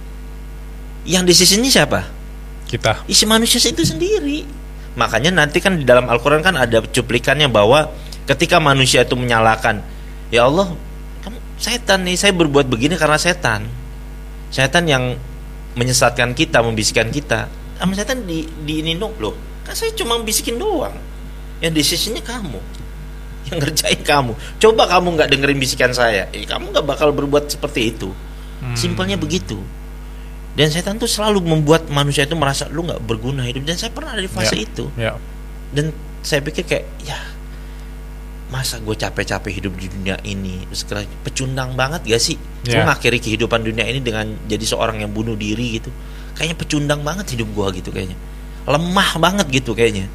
Yang di sisi ini siapa? Kita. Isi manusia itu sendiri. Makanya nanti kan di dalam Al-Quran kan ada cuplikannya bahwa ketika manusia itu menyalahkan, ya Allah, kamu setan nih, saya berbuat begini karena setan. Setan yang menyesatkan kita, membisikkan kita. Sama setan di ini loh. Kan saya cuma bisikin doang. Yang di sisinya kamu, yang ngerjain kamu. Coba kamu nggak dengerin bisikan saya, kamu nggak bakal berbuat seperti itu. Simpelnya begitu. Dan setan tuh selalu membuat manusia itu merasa lu nggak berguna hidup. Dan saya pernah ada di fase itu. Dan saya pikir kayak, ya masa gue capek-capek hidup di dunia ini, sekarang pecundang banget gak sih? Gue ngakhiri kehidupan dunia ini dengan jadi seorang yang bunuh diri gitu. Kayaknya pecundang banget hidup gue gitu kayaknya. Lemah banget gitu kayaknya.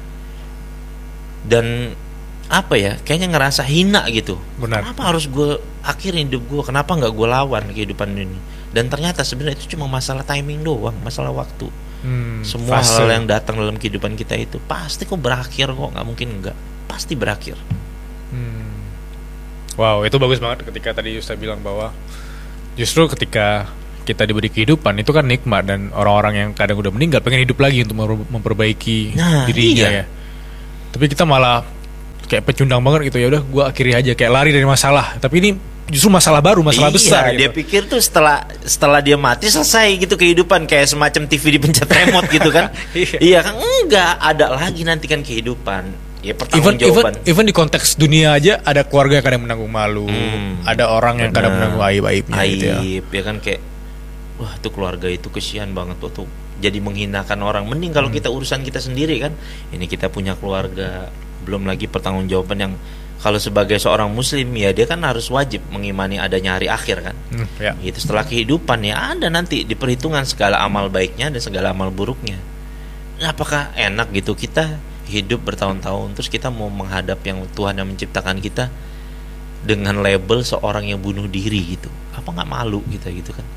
Dan apa ya, kayaknya ngerasa hina gitu. Kenapa harus gue akhirin hidup gue? Kenapa nggak gue lawan kehidupan ini? Dan ternyata sebenarnya itu cuma masalah timing doang, masalah waktu. Semua hal yang datang dalam kehidupan kita itu pasti kok berakhir kok, nggak mungkin enggak, pasti berakhir. Wow, itu bagus banget ketika tadi Yusta bilang bahwa justru ketika kita diberi kehidupan itu kan nikmat, dan orang-orang yang kadang udah meninggal pengen hidup lagi untuk memperbaiki dirinya ya. Tapi kita malah kayak pecundang banget gitu, ya udah gue akhiri aja, kayak lari dari masalah. Tapi ini justru masalah baru, masalah besar. Dia gitu. pikir tuh setelah dia mati selesai gitu kehidupan, kayak semacam TV dipencet remote gitu kan. Iya kan, enggak, ada lagi nanti kan kehidupan. Ya pertanggungjawaban. Even di konteks dunia aja ada keluarga yang kadang menanggung malu, ada orang yang kadang menanggung aib-aibnya gitu ya. Ya kan, kayak wah tuh keluarga itu kesian banget tuh jadi menghinakan orang. Mending kalau kita urusan kita sendiri kan. Ini kita punya keluarga, belum lagi pertanggungjawaban yang kalau sebagai seorang muslim ya dia kan harus wajib mengimani adanya hari akhir kan. Itu setelah kehidupan ya ada nanti diperhitungkan segala amal baiknya dan segala amal buruknya. Nah, apakah enak gitu kita hidup bertahun-tahun terus kita mau menghadap yang Tuhan yang menciptakan kita dengan label seorang yang bunuh diri gitu? Apa nggak malu kita gitu kan?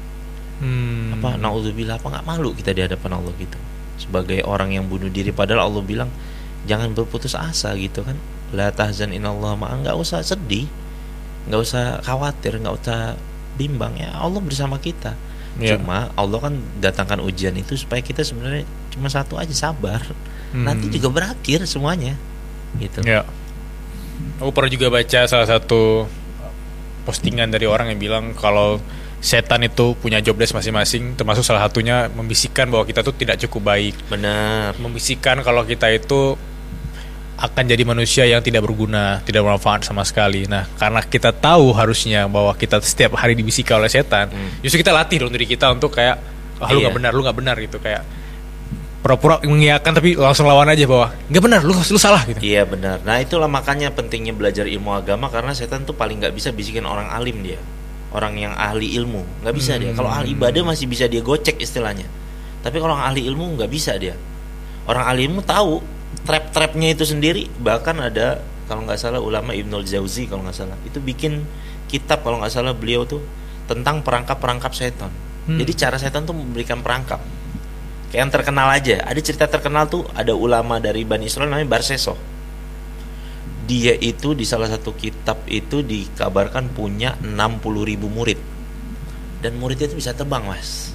Apa naudzubillah, apa nggak malu kita di hadapan Allah gitu sebagai orang yang bunuh diri? Padahal Allah bilang jangan berputus asa gitu kan. La tahzan innallaha ma'a, nggak usah sedih, nggak usah khawatir, nggak usah bimbang ya, Allah bersama kita. Cuma Allah kan datangkan ujian itu supaya kita sebenarnya cuma satu aja, sabar. Nanti juga berakhir semuanya gitu. Ya. Aku pernah juga baca salah satu postingan dari orang yang bilang kalau setan itu punya job desk masing-masing, termasuk salah satunya membisikkan bahwa kita tuh tidak cukup baik. Benar. Membisikkan kalau kita itu akan jadi manusia yang tidak berguna, tidak bermanfaat sama sekali. Nah, karena kita tahu harusnya bahwa kita setiap hari dibisikkan oleh setan, justru kita latih dong diri kita untuk kayak lu nggak benar gitu, kayak pura-pura mengiyakan tapi langsung lawan aja bahwa nggak benar, lu salah gitu. Iya benar. Nah itulah makanya pentingnya belajar ilmu agama, karena setan tuh paling nggak bisa bisikin orang alim dia, orang yang ahli ilmu nggak bisa dia. Kalau ahli ibadah masih bisa dia gocek istilahnya, tapi kalau ahli ilmu nggak bisa dia. Orang ahli ilmu tahu trap-trapnya itu sendiri. Bahkan ada kalau nggak salah ulama Ibnul Jauzi kalau nggak salah itu bikin kitab kalau nggak salah beliau tuh tentang perangkap-perangkap setan. Jadi cara setan tuh memberikan perangkap. Kayak yang terkenal aja, ada cerita terkenal tuh, ada ulama dari Bani Israel namanya Barseso. Dia itu di salah satu kitab itu dikabarkan punya 60.000 murid. Dan muridnya itu bisa terbang, Mas.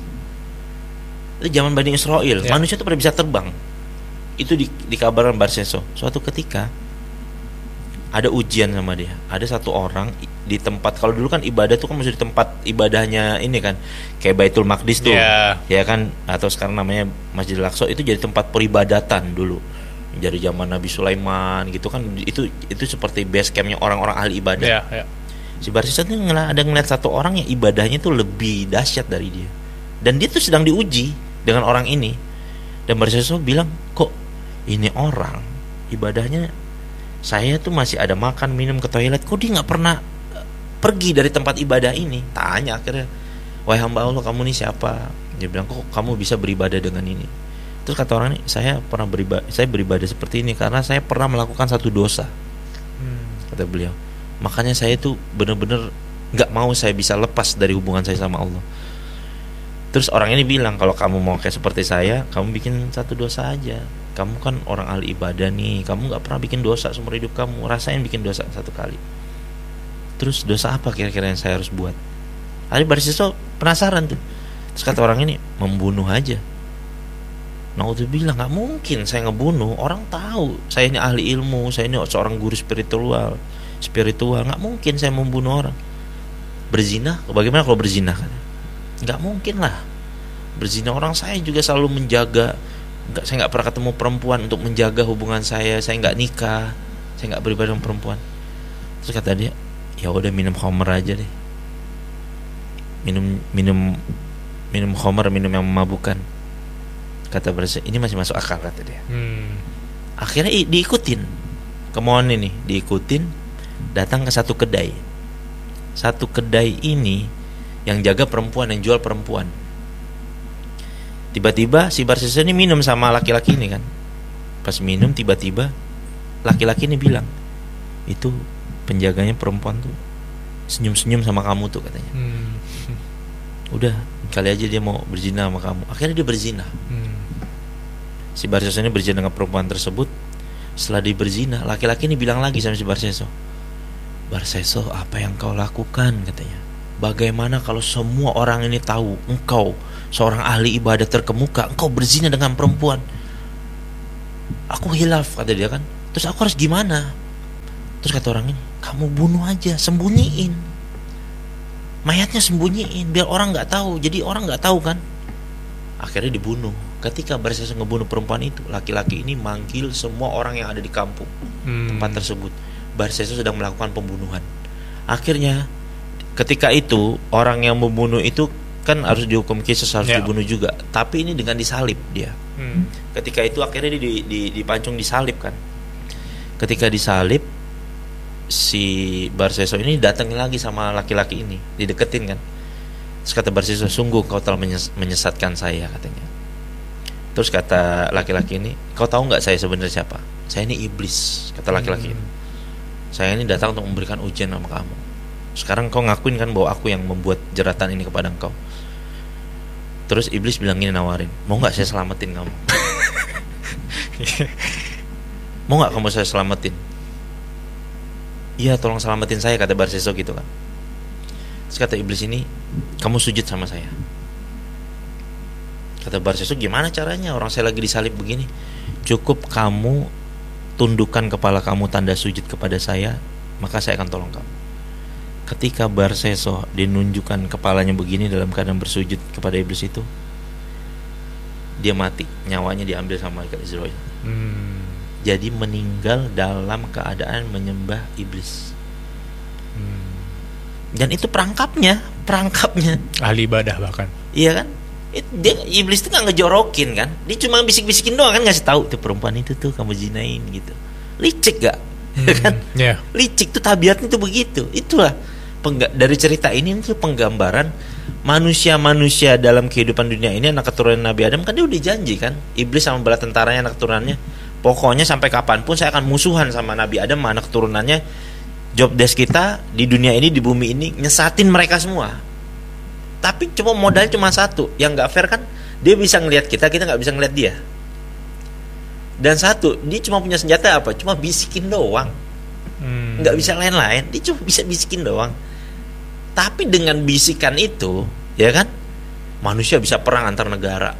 Itu zaman Bani Israel, manusia itu pada bisa terbang. Itu dikabarkan Barseso. Suatu ketika ada ujian sama dia. Ada satu orang di tempat, kalau dulu kan ibadah tuh kan mesti di tempat ibadahnya ini kan, kayak Baitul Maqdis tuh, ya kan, atau sekarang namanya Masjidil Aqsa, itu jadi tempat peribadatan dulu. Dari zaman Nabi Sulaiman gitu kan, itu seperti base campnya orang-orang ahli ibadah. Si Barseso tuh ada ngeliat satu orang yang ibadahnya tuh lebih dahsyat dari dia, dan dia tuh sedang diuji dengan orang ini. Dan Barseso bilang, kok ini orang ibadahnya, saya tuh masih ada makan, minum, ke toilet, kok dia nggak pernah pergi dari tempat ibadah ini? Tanya akhirnya, wahai hamba Allah, kamu nih siapa? Dia bilang, kok kamu bisa beribadah dengan ini? Terus kata orang ini, saya beribadah seperti ini karena saya pernah melakukan satu dosa. Kata beliau, makanya saya tuh benar-benar nggak mau saya bisa lepas dari hubungan saya sama Allah. Terus orang ini bilang, kalau kamu mau kayak seperti saya, kamu bikin satu dosa aja. Kamu kan orang ahli ibadah nih, kamu gak pernah bikin dosa seumur hidup kamu, rasain bikin dosa satu kali. Terus dosa apa kira-kira yang saya harus buat? Ada Barseso penasaran tuh. Terus kata orang ini, membunuh aja. Naudzubillah, gak mungkin saya ngebunuh. Orang tahu saya ini ahli ilmu, saya ini seorang guru spiritual, gak mungkin saya membunuh orang. Berzina, bagaimana kalau berzina? Gak mungkin lah. Berzina, orang saya juga selalu menjaga. Saya nggak pernah ketemu perempuan untuk menjaga hubungan saya nggak nikah, saya nggak beribadah dengan perempuan. Terus kata dia, ya udah minum khamr aja deh, minum khamr, minum yang memabukkan. Kata Barseso, ini masih masuk akal, kata dia. Akhirnya diikutin kemauan ini, diikutin, datang ke satu kedai. Satu kedai ini yang jaga perempuan, yang jual perempuan. Tiba-tiba si Barseso ini minum sama laki-laki ini kan. Pas minum tiba-tiba laki-laki ini bilang, itu penjaganya perempuan tuh senyum-senyum sama kamu tuh katanya. Udah kali aja dia mau berzina sama kamu. Akhirnya dia berzina. Si Barseso ini berzina dengan perempuan tersebut. Setelah dia berzina, laki-laki ini bilang lagi sama si Barseso, Barseso, apa yang kau lakukan, katanya. Bagaimana kalau semua orang ini tahu engkau seorang ahli ibadah terkemuka, engkau berzina dengan perempuan? Aku hilaf, kata dia kan. Terus aku harus gimana? Terus kata orang ini, kamu bunuh aja, sembunyiin. Mayatnya sembunyiin, biar orang gak tahu. Jadi orang gak tahu kan. Akhirnya dibunuh. Ketika Barseso ngebunuh perempuan itu, laki-laki ini manggil semua orang yang ada di kampung tempat tersebut. Barseso sedang melakukan pembunuhan. Akhirnya ketika itu orang yang membunuh itu kan harus dihukum kisos, harus dibunuh juga. Tapi ini dengan disalib dia. Ketika itu akhirnya dia dipancung disalib kan. Ketika disalib, si Barseso ini datang lagi sama laki-laki ini, dideketin kan. Terus kata Barseso, sungguh kau telah menyesatkan saya, katanya. Terus kata laki-laki ini, kau tahu nggak saya sebenarnya siapa? Saya ini iblis, kata laki-laki ini. Saya ini datang untuk memberikan ujian sama kamu. Sekarang kau ngakuin kan bahwa aku yang membuat jeratan ini kepada engkau. Terus iblis bilang gini, nawarin, mau nggak saya selamatin kamu? Mau nggak kamu saya selamatin? Iya, tolong selamatin saya, kata Barseso gitu kan. Terus kata iblis ini, kamu sujud sama saya. Kata Barseso, gimana caranya? Orang saya lagi disalib begini. Cukup kamu tundukkan kepala kamu tanda sujud kepada saya, maka saya akan tolong kamu. Ketika Barseso dinunjukkan kepalanya begini dalam keadaan bersujud kepada iblis itu, dia mati, nyawanya diambil sama malaikat Israel. Jadi meninggal dalam keadaan menyembah iblis. Dan itu perangkapnya ahli ibadah bahkan. Iya kan? Iblis itu nggak ngejorokin kan, dia cuma bisik-bisikin doang kan, ngasih tahu tuh perempuan itu tuh kamu zinain gitu. Licik gak? Kan? Licik tuh tabiatnya tuh begitu. Itulah dari cerita ini tuh penggambaran manusia-manusia dalam kehidupan dunia ini, anak keturunan Nabi Adam kan dia udah janji kan, iblis sama bala tentaranya anak keturunannya, pokoknya sampai kapanpun saya akan musuhan sama Nabi Adam sama anak keturunannya. Job desk kita di dunia ini, di bumi ini, nyesatin mereka semua. Tapi cuma modal cuma satu. Yang gak fair kan, dia bisa ngelihat kita gak bisa ngelihat dia. Dan satu, dia cuma punya senjata apa? Cuma bisikin doang. Gak bisa lain-lain, dia cuma bisa bisikin doang. Tapi dengan bisikan itu, ya kan, manusia bisa perang antar negara.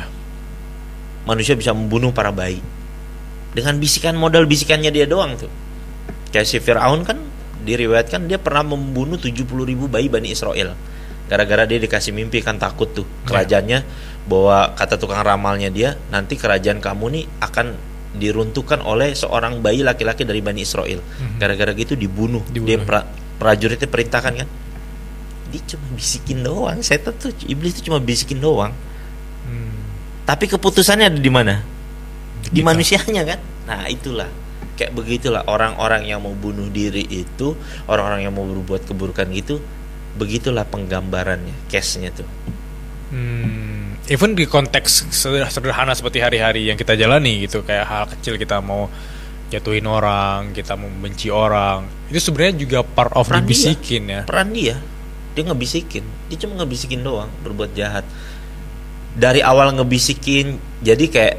Manusia bisa membunuh para bayi dengan bisikan, modal bisikannya dia doang tuh. Kayak si Fir'aun kan diriwayatkan dia pernah membunuh 70.000 bayi Bani Israel. Gara-gara dia dikasih mimpi kan, takut tuh kerajaannya, bahwa kata tukang ramalnya dia, nanti kerajaan kamu nih akan diruntuhkan oleh seorang bayi laki-laki dari Bani Israel. Gara-gara gitu dibunuh. Dia prajuritnya perintahkan kan. Dia cuma bisikin doang. Setan tuh, iblis tuh cuma bisikin doang. Tapi keputusannya ada di mana? Di manusianya kan. Nah itulah, kayak begitulah orang-orang yang mau bunuh diri itu, orang-orang yang mau berbuat keburukan gitu. Begitulah penggambarannya, case-nya tuh. Even di konteks sederhana seperti hari-hari yang kita jalani gitu, kayak hal kecil kita mau jatuhin orang, kita mau membenci orang, itu sebenarnya juga part of dibisikin ya. Peran dia ngebisikin, dia cuma ngebisikin doang, berbuat jahat. Dari awal ngebisikin, jadi kayak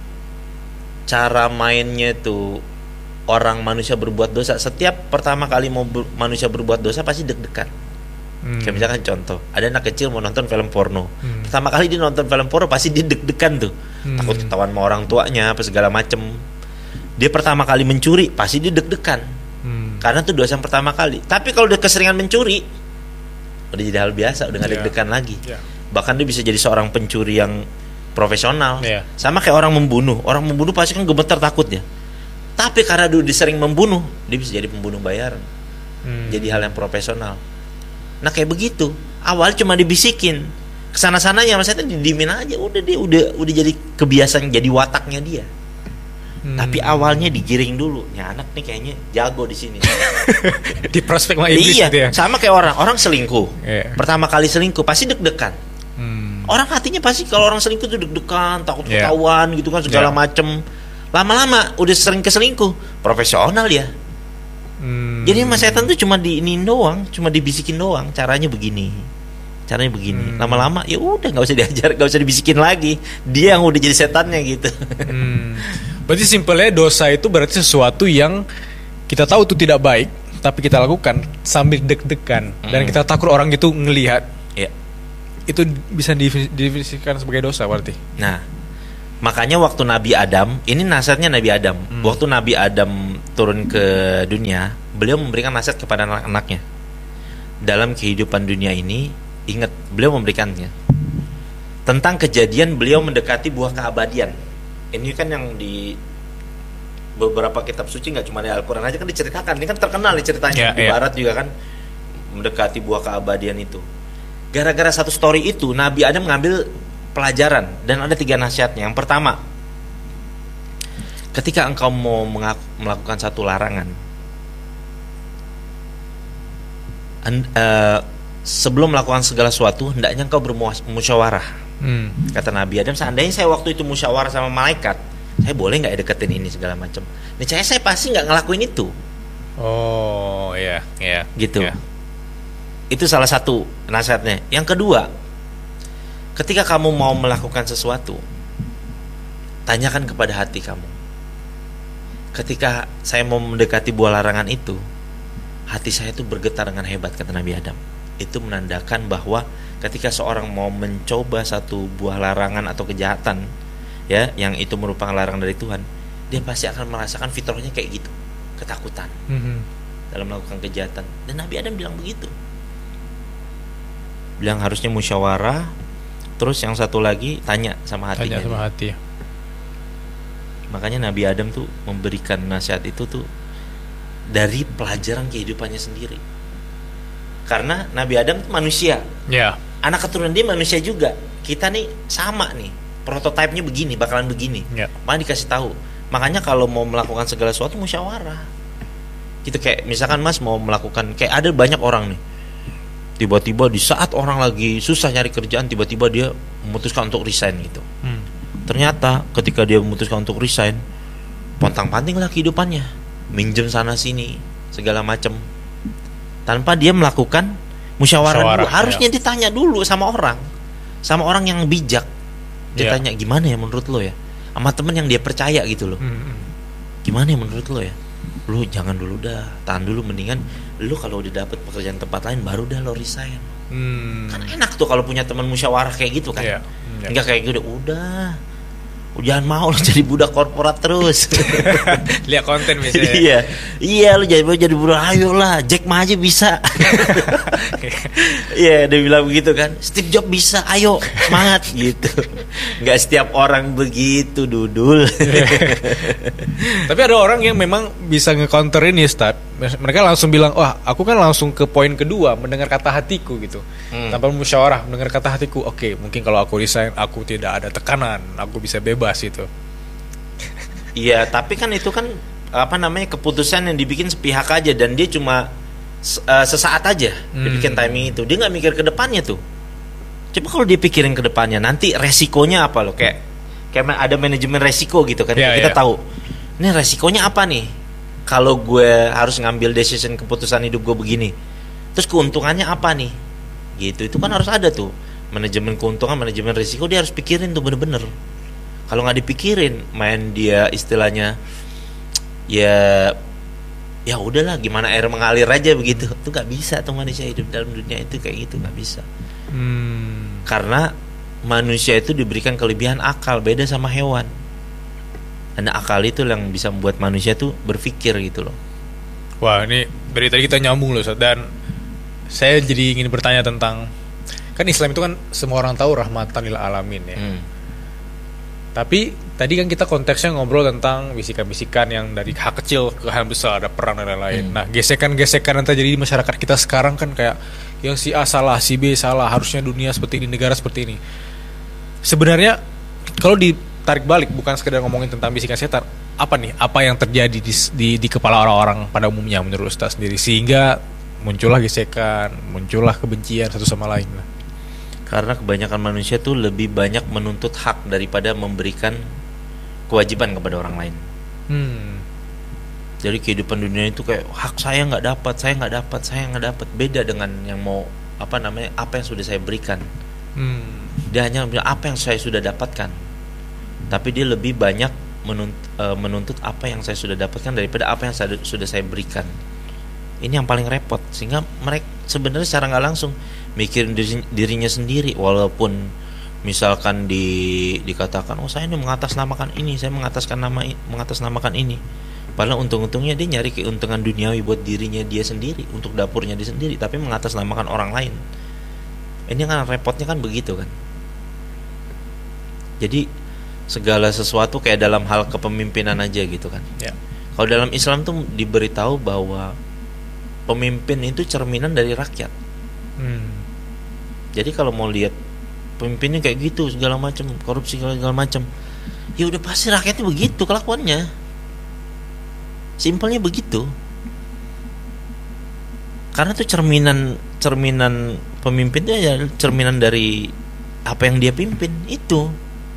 cara mainnya tuh, orang manusia berbuat dosa, setiap pertama kali mau manusia berbuat dosa pasti deg-degan. Kayak misalkan contoh, ada anak kecil mau nonton film porno. Pertama kali dia nonton film porno pasti dia deg-degan tuh. Takut ketahuan sama orang tuanya apa segala macem. Dia pertama kali mencuri pasti dia deg-degan. Karena itu dosa yang pertama kali. Tapi kalau udah keseringan mencuri, udah jadi hal biasa, udah gak deg-degan lagi. Bahkan dia bisa jadi seorang pencuri yang profesional. Sama kayak orang membunuh. Orang membunuh pasti kan gemetar takut ya. Tapi karena dia sering membunuh, dia bisa jadi pembunuh bayaran. Jadi hal yang profesional. Nah kayak begitu, awal cuma dibisikin, kesana-sananya maksudnya didimin aja, udah dia udah jadi kebiasaan, jadi wataknya dia. Tapi awalnya digiring dulu, ya anak nih kayaknya jago di sini. Di prospek sama iblis gitu ya. Sama kayak orang selingkuh. Pertama kali selingkuh pasti deg-degan. Orang hatinya pasti kalau orang selingkuh tuh deg-degan, takut ketahuan gitu kan segala macem. Lama-lama udah sering keselingkuh, profesional ya. Jadi sama setan tuh cuma diinin doang, cuma dibisikin doang, caranya begini. Lama-lama ya udah nggak usah diajar, nggak usah dibisikin lagi. Dia yang udah jadi setannya gitu. Berarti simpelnya dosa itu berarti sesuatu yang kita tahu itu tidak baik, tapi kita lakukan sambil deg-degan dan kita takut orang itu ngelihat, Ya. itu bisa didefinisikan sebagai dosa berarti. Nah, makanya waktu Nabi Adam, ini nasihatnya Nabi Adam. Waktu Nabi Adam turun ke dunia, beliau memberikan nasihat kepada anak-anaknya. Dalam kehidupan dunia ini, ingat, beliau memberikannya tentang kejadian beliau mendekati buah keabadian. Ini kan yang di beberapa kitab suci, nggak cuma di Al-Quran aja kan diceritakan. Ini kan terkenal nih ceritanya. Di Barat juga kan mendekati buah keabadian itu. Gara-gara satu story itu, Nabi Adam mengambil pelajaran dan ada 3 nasihatnya. Yang pertama, ketika engkau mau melakukan satu larangan, sebelum melakukan segala sesuatu, hendaknya engkau bermusyawarah. Kata Nabi Adam, seandainya saya waktu itu musyawarah sama malaikat, saya boleh nggak deketin ini segala macam. Nih saya pasti nggak ngelakuin itu. Oh iya, gitu. Yeah. Itu salah satu nasihatnya. Yang kedua, ketika kamu mau melakukan sesuatu, tanyakan kepada hati kamu. Ketika saya mau mendekati buah larangan itu, hati saya itu bergetar dengan hebat, kata Nabi Adam. Itu menandakan bahwa ketika seorang mau mencoba satu buah larangan atau kejahatan, ya, yang itu merupakan larangan dari Tuhan, dia pasti akan merasakan fitrahnya kayak gitu, ketakutan dalam melakukan kejahatan. Dan Nabi Adam bilang begitu, bilang harusnya musyawarah. Terus yang satu lagi, tanya sama hatinya. Tanya sama hati. Makanya Nabi Adam tuh memberikan nasihat itu tuh dari pelajaran kehidupannya sendiri. Karena Nabi Adam tuh manusia, anak keturunan dia manusia juga. Kita nih sama nih, prototipenya begini, bakalan begini. Makanya dikasih tahu. Makanya kalau mau melakukan segala sesuatu musyawarah. Gitu, kayak misalkan Mas mau melakukan, kayak ada banyak orang nih, tiba-tiba di saat orang lagi susah nyari kerjaan, tiba-tiba dia memutuskan untuk resign gitu. Ternyata ketika dia memutuskan untuk resign, pontang-panting lah kehidupannya, minjem sana sini segala macam, tanpa dia melakukan musyawarah dulu. Harusnya ditanya dulu sama orang yang bijak. Ditanya, gimana ya menurut lo ya, sama temen yang dia percaya gitu loh. Gimana ya menurut lo ya, lu jangan dulu dah, tahan dulu, mendingan lu kalau udah dapet pekerjaan tempat lain baru dah lo resign. Kan enak tuh kalau punya teman musyawarah kayak gitu kan. Enggak kayak gitu, udah jangan mau lu jadi budak korporat terus. Lihat konten misalnya. Iya lu jadi budak, ayolah Jack Ma aja bisa. Iya, dia bilang begitu kan, Steve Jobs bisa, ayo semangat gitu. Nggak setiap orang begitu, Dudul. Tapi ada orang yang memang bisa nge-counter ini, Ustaz. Mereka langsung bilang, wah aku kan langsung ke poin kedua, mendengar kata hatiku gitu. Tanpa musyawarah, mendengar kata hatiku. Oke, mungkin kalau aku resign, aku tidak ada tekanan, aku bisa bebas gitu. Iya, tapi kan itu kan keputusan yang dibikin sepihak aja, dan dia cuma sesaat aja dibikin timing itu. Dia nggak mikir ke depannya tuh. Coba kalau dia pikirin ke depannya, nanti resikonya apa loh, kayak ada manajemen resiko gitu kan. Kita tahu ini resikonya apa nih kalau gue harus ngambil decision, keputusan hidup gue begini, terus keuntungannya apa nih gitu. Itu kan harus ada tuh manajemen keuntungan, manajemen risiko, dia harus pikirin tuh bener-bener. Kalau nggak dipikirin, main dia istilahnya ya udahlah, gimana air mengalir aja begitu. Itu nggak bisa tuh manusia hidup dalam dunia itu kayak gitu, nggak bisa. Karena manusia itu diberikan kelebihan akal, beda sama hewan. Dan akal itu yang bisa membuat manusia tuh berpikir gitu loh. Wah, ini dari tadi kita nyambung loh, dan saya jadi ingin bertanya tentang, kan Islam itu kan semua orang tahu rahmatan lil alamin ya. Tapi tadi kan kita konteksnya ngobrol tentang bisikan-bisikan yang dari hak kecil ke hal besar, ada perang dan lain-lain. Nah, gesekan-gesekan yang terjadi di masyarakat kita sekarang kan kayak yang si A salah, si B salah, harusnya dunia seperti ini, negara seperti ini. Sebenarnya kalau ditarik balik, bukan sekedar ngomongin tentang bisikan setan, apa yang terjadi di kepala orang-orang pada umumnya menurut Ustaz sendiri, sehingga muncullah gesekan, muncullah kebencian satu sama lain. Karena kebanyakan manusia tuh lebih banyak menuntut hak daripada memberikan kewajiban kepada orang lain. Jadi kehidupan dunia itu kayak hak saya nggak dapat, beda dengan yang mau apa yang sudah saya berikan. Dia hanya bilang apa yang saya sudah dapatkan, tapi dia lebih banyak menuntut apa yang saya sudah dapatkan daripada apa yang sudah saya berikan. Ini yang paling repot, sehingga mereka sebenarnya secara nggak langsung mikirin dirinya sendiri, walaupun misalkan dikatakan saya ini mengatasnamakan ini, saya mengatasnamakan ini. Padahal untung-untungnya dia nyari keuntungan duniawi buat dirinya dia sendiri, untuk dapurnya dia sendiri, tapi mengatasnamakan orang lain. Ini kan repotnya kan begitu kan. Jadi segala sesuatu kayak dalam hal kepemimpinan aja gitu kan. Ya. Kalau dalam Islam tuh diberitahu bahwa pemimpin itu cerminan dari rakyat. Jadi kalau mau lihat pemimpinnya kayak gitu segala macam, korupsi segala macam, ya udah pasti rakyatnya begitu kelakuannya. Simpelnya begitu. Karena tuh cerminan pemimpin itu ya cerminan dari apa yang dia pimpin itu.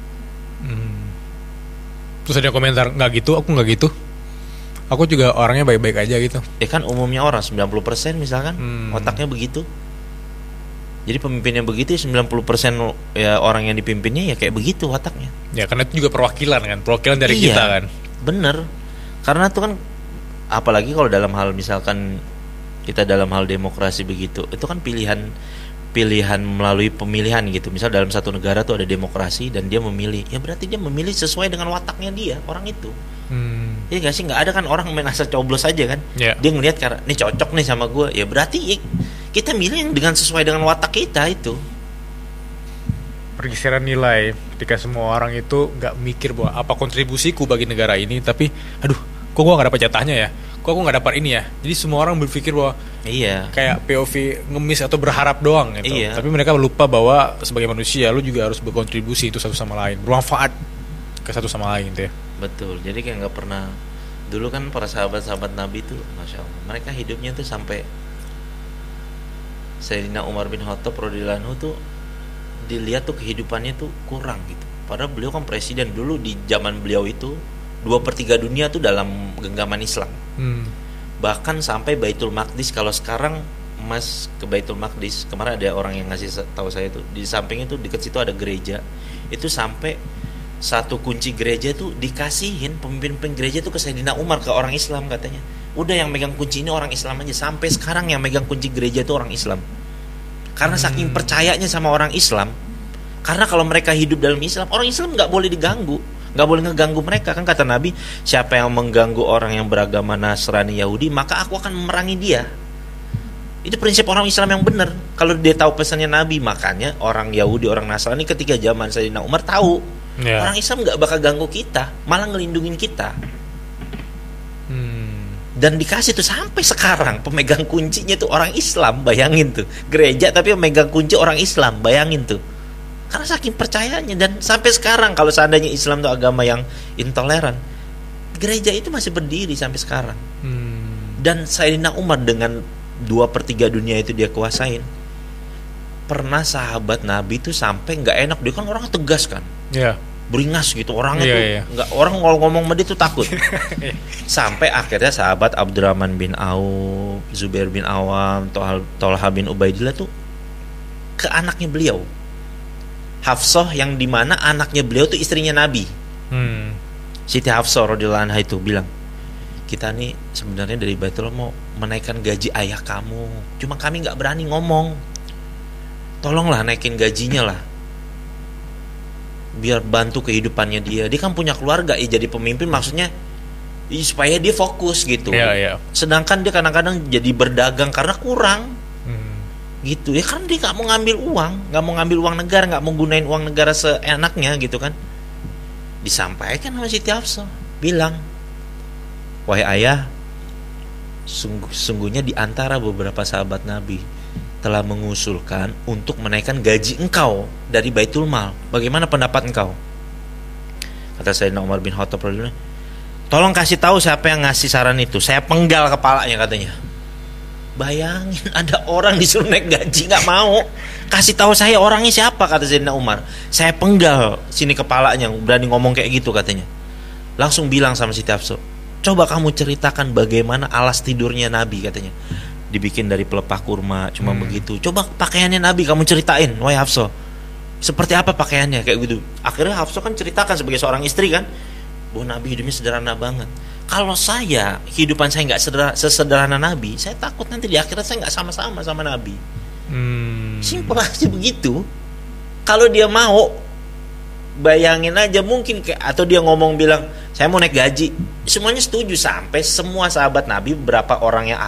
Terus ada komentar, nggak gitu, aku nggak gitu. Aku juga orangnya baik-baik aja gitu. Ya kan umumnya orang 90% misalkan otaknya begitu. Jadi pemimpinnya begitu, 90% ya orang yang dipimpinnya ya kayak begitu otaknya. Ya karena itu juga perwakilan dari kita kan. Bener. Karena itu kan apalagi kalau dalam hal misalkan kita dalam hal demokrasi begitu, itu kan pilihan melalui pemilihan gitu. Misal dalam satu negara tuh ada demokrasi dan dia memilih, ya berarti dia memilih sesuai dengan wataknya dia, orang itu. Ya gak sih, nggak ada kan orang main asal coblos aja kan. Dia ngelihat karena ini cocok nih sama gue, ya berarti ya, kita milih yang dengan sesuai dengan watak kita itu. Pergeseran nilai ketika semua orang itu nggak mikir bahwa apa kontribusiku bagi negara ini, tapi aduh, kok gue nggak dapat jatahnya ya, kok aku nggak dapat ini ya. Jadi semua orang berpikir bahwa kayak POV ngemis atau berharap doang gitu. Tapi mereka lupa bahwa sebagai manusia lu juga harus berkontribusi itu satu sama lain, bermanfaat ke satu sama lain gitu ya. Betul. Jadi kayak nggak pernah, dulu kan para sahabat-sahabat Nabi tuh, masya Allah, mereka hidupnya tuh sampai Sayyidina Umar bin Khattab radhiyallahu anhu tuh dilihat tuh kehidupannya tuh kurang gitu. Padahal beliau kan presiden dulu, di zaman beliau itu 2/3 dunia tuh dalam genggaman Islam. Bahkan sampai Baitul Maqdis, kalau sekarang Mas ke Baitul Maqdis, kemarin ada orang yang ngasih tahu saya tuh, di samping itu dekat situ ada gereja. Itu sampai satu kunci gereja tuh dikasihin pemimpin gereja tuh ke Sayyidina Umar, ke orang Islam katanya. Udah yang megang kunci ini orang Islam aja. Sampai sekarang yang megang kunci gereja itu orang Islam. Karena saking percayanya sama orang Islam. Karena kalau mereka hidup dalam Islam, orang Islam nggak boleh diganggu, nggak boleh ngeganggu mereka. Kan kata Nabi, siapa yang mengganggu orang yang beragama Nasrani Yahudi, maka aku akan memerangi dia. Itu prinsip orang Islam yang benar. Kalau dia tahu pesannya Nabi, makanya orang Yahudi, orang Nasrani ketika zaman Sayyidina Umar tahu orang Islam nggak bakal ganggu kita, malah ngelindungin kita. Dan dikasih tuh sampai sekarang pemegang kuncinya tuh orang Islam, bayangin tuh, gereja tapi pemegang kunci orang Islam, bayangin tuh. Karena saking percayanya, dan sampai sekarang kalau seandainya Islam itu agama yang intoleran, gereja itu masih berdiri sampai sekarang. Dan Sayyidina Umar dengan 2/3 dunia itu dia kuasain. Pernah sahabat Nabi itu sampai nggak enak, dia kan orang tegas kan, beringas gitu orangnya tuh, nggak, orang ngomong sama dia tuh takut. Sampai akhirnya sahabat Abdurrahman bin Auf, Zubair bin Awam, Tolha bin Ubaidillah tuh ke anaknya beliau, Hafsah, yang dimana anaknya beliau tuh istrinya Nabi. Siti Hafsah radhiyallahu anha itu bilang, kita nih sebenarnya dari Baitul mau menaikkan gaji ayah kamu, cuma kami nggak berani ngomong. Tolonglah naikin gajinya lah, biar bantu kehidupannya dia. Dia kan punya keluarga, jadi pemimpin maksudnya supaya dia fokus gitu. Sedangkan dia kadang-kadang jadi berdagang karena kurang. Gitu ya, karena dia nggak mau ngambil uang negara, nggak mau gunain uang negara seenaknya gitu kan. Disampaikan sama Siti Hafsah, bilang, wahai ayah, sungguhnya di antara beberapa sahabat Nabi telah mengusulkan untuk menaikkan gaji engkau dari Baitul Mal. Bagaimana pendapat engkau? Kata Sayyidina Umar bin Khattab, tolong kasih tahu siapa yang ngasih saran itu, saya penggal kepalanya katanya. Bayangin, ada orang disuruh naik gaji nggak mau. Kasih tahu saya orangnya siapa, kata Sayyidina Umar. Saya penggal sini kepalanya, berani ngomong kayak gitu katanya. Langsung bilang sama Siti Hafsah, coba kamu ceritakan bagaimana alas tidurnya Nabi katanya. Dibikin dari pelepah kurma, cuma begitu. Coba pakaiannya Nabi kamu ceritain, wahai Hafsah, seperti apa pakaiannya, kayak gitu. Akhirnya Hafsah kan ceritakan sebagai seorang istri kan, bahwa Nabi hidupnya sederhana banget. Kalau saya kehidupan saya nggak sesederhana Nabi, saya takut nanti di akhirat saya nggak sama-sama sama Nabi. Simpel aja begitu. Kalau dia mau, bayangin aja mungkin atau dia ngomong bilang saya mau naik gaji, semuanya setuju, sampai semua sahabat Nabi, berapa orang yang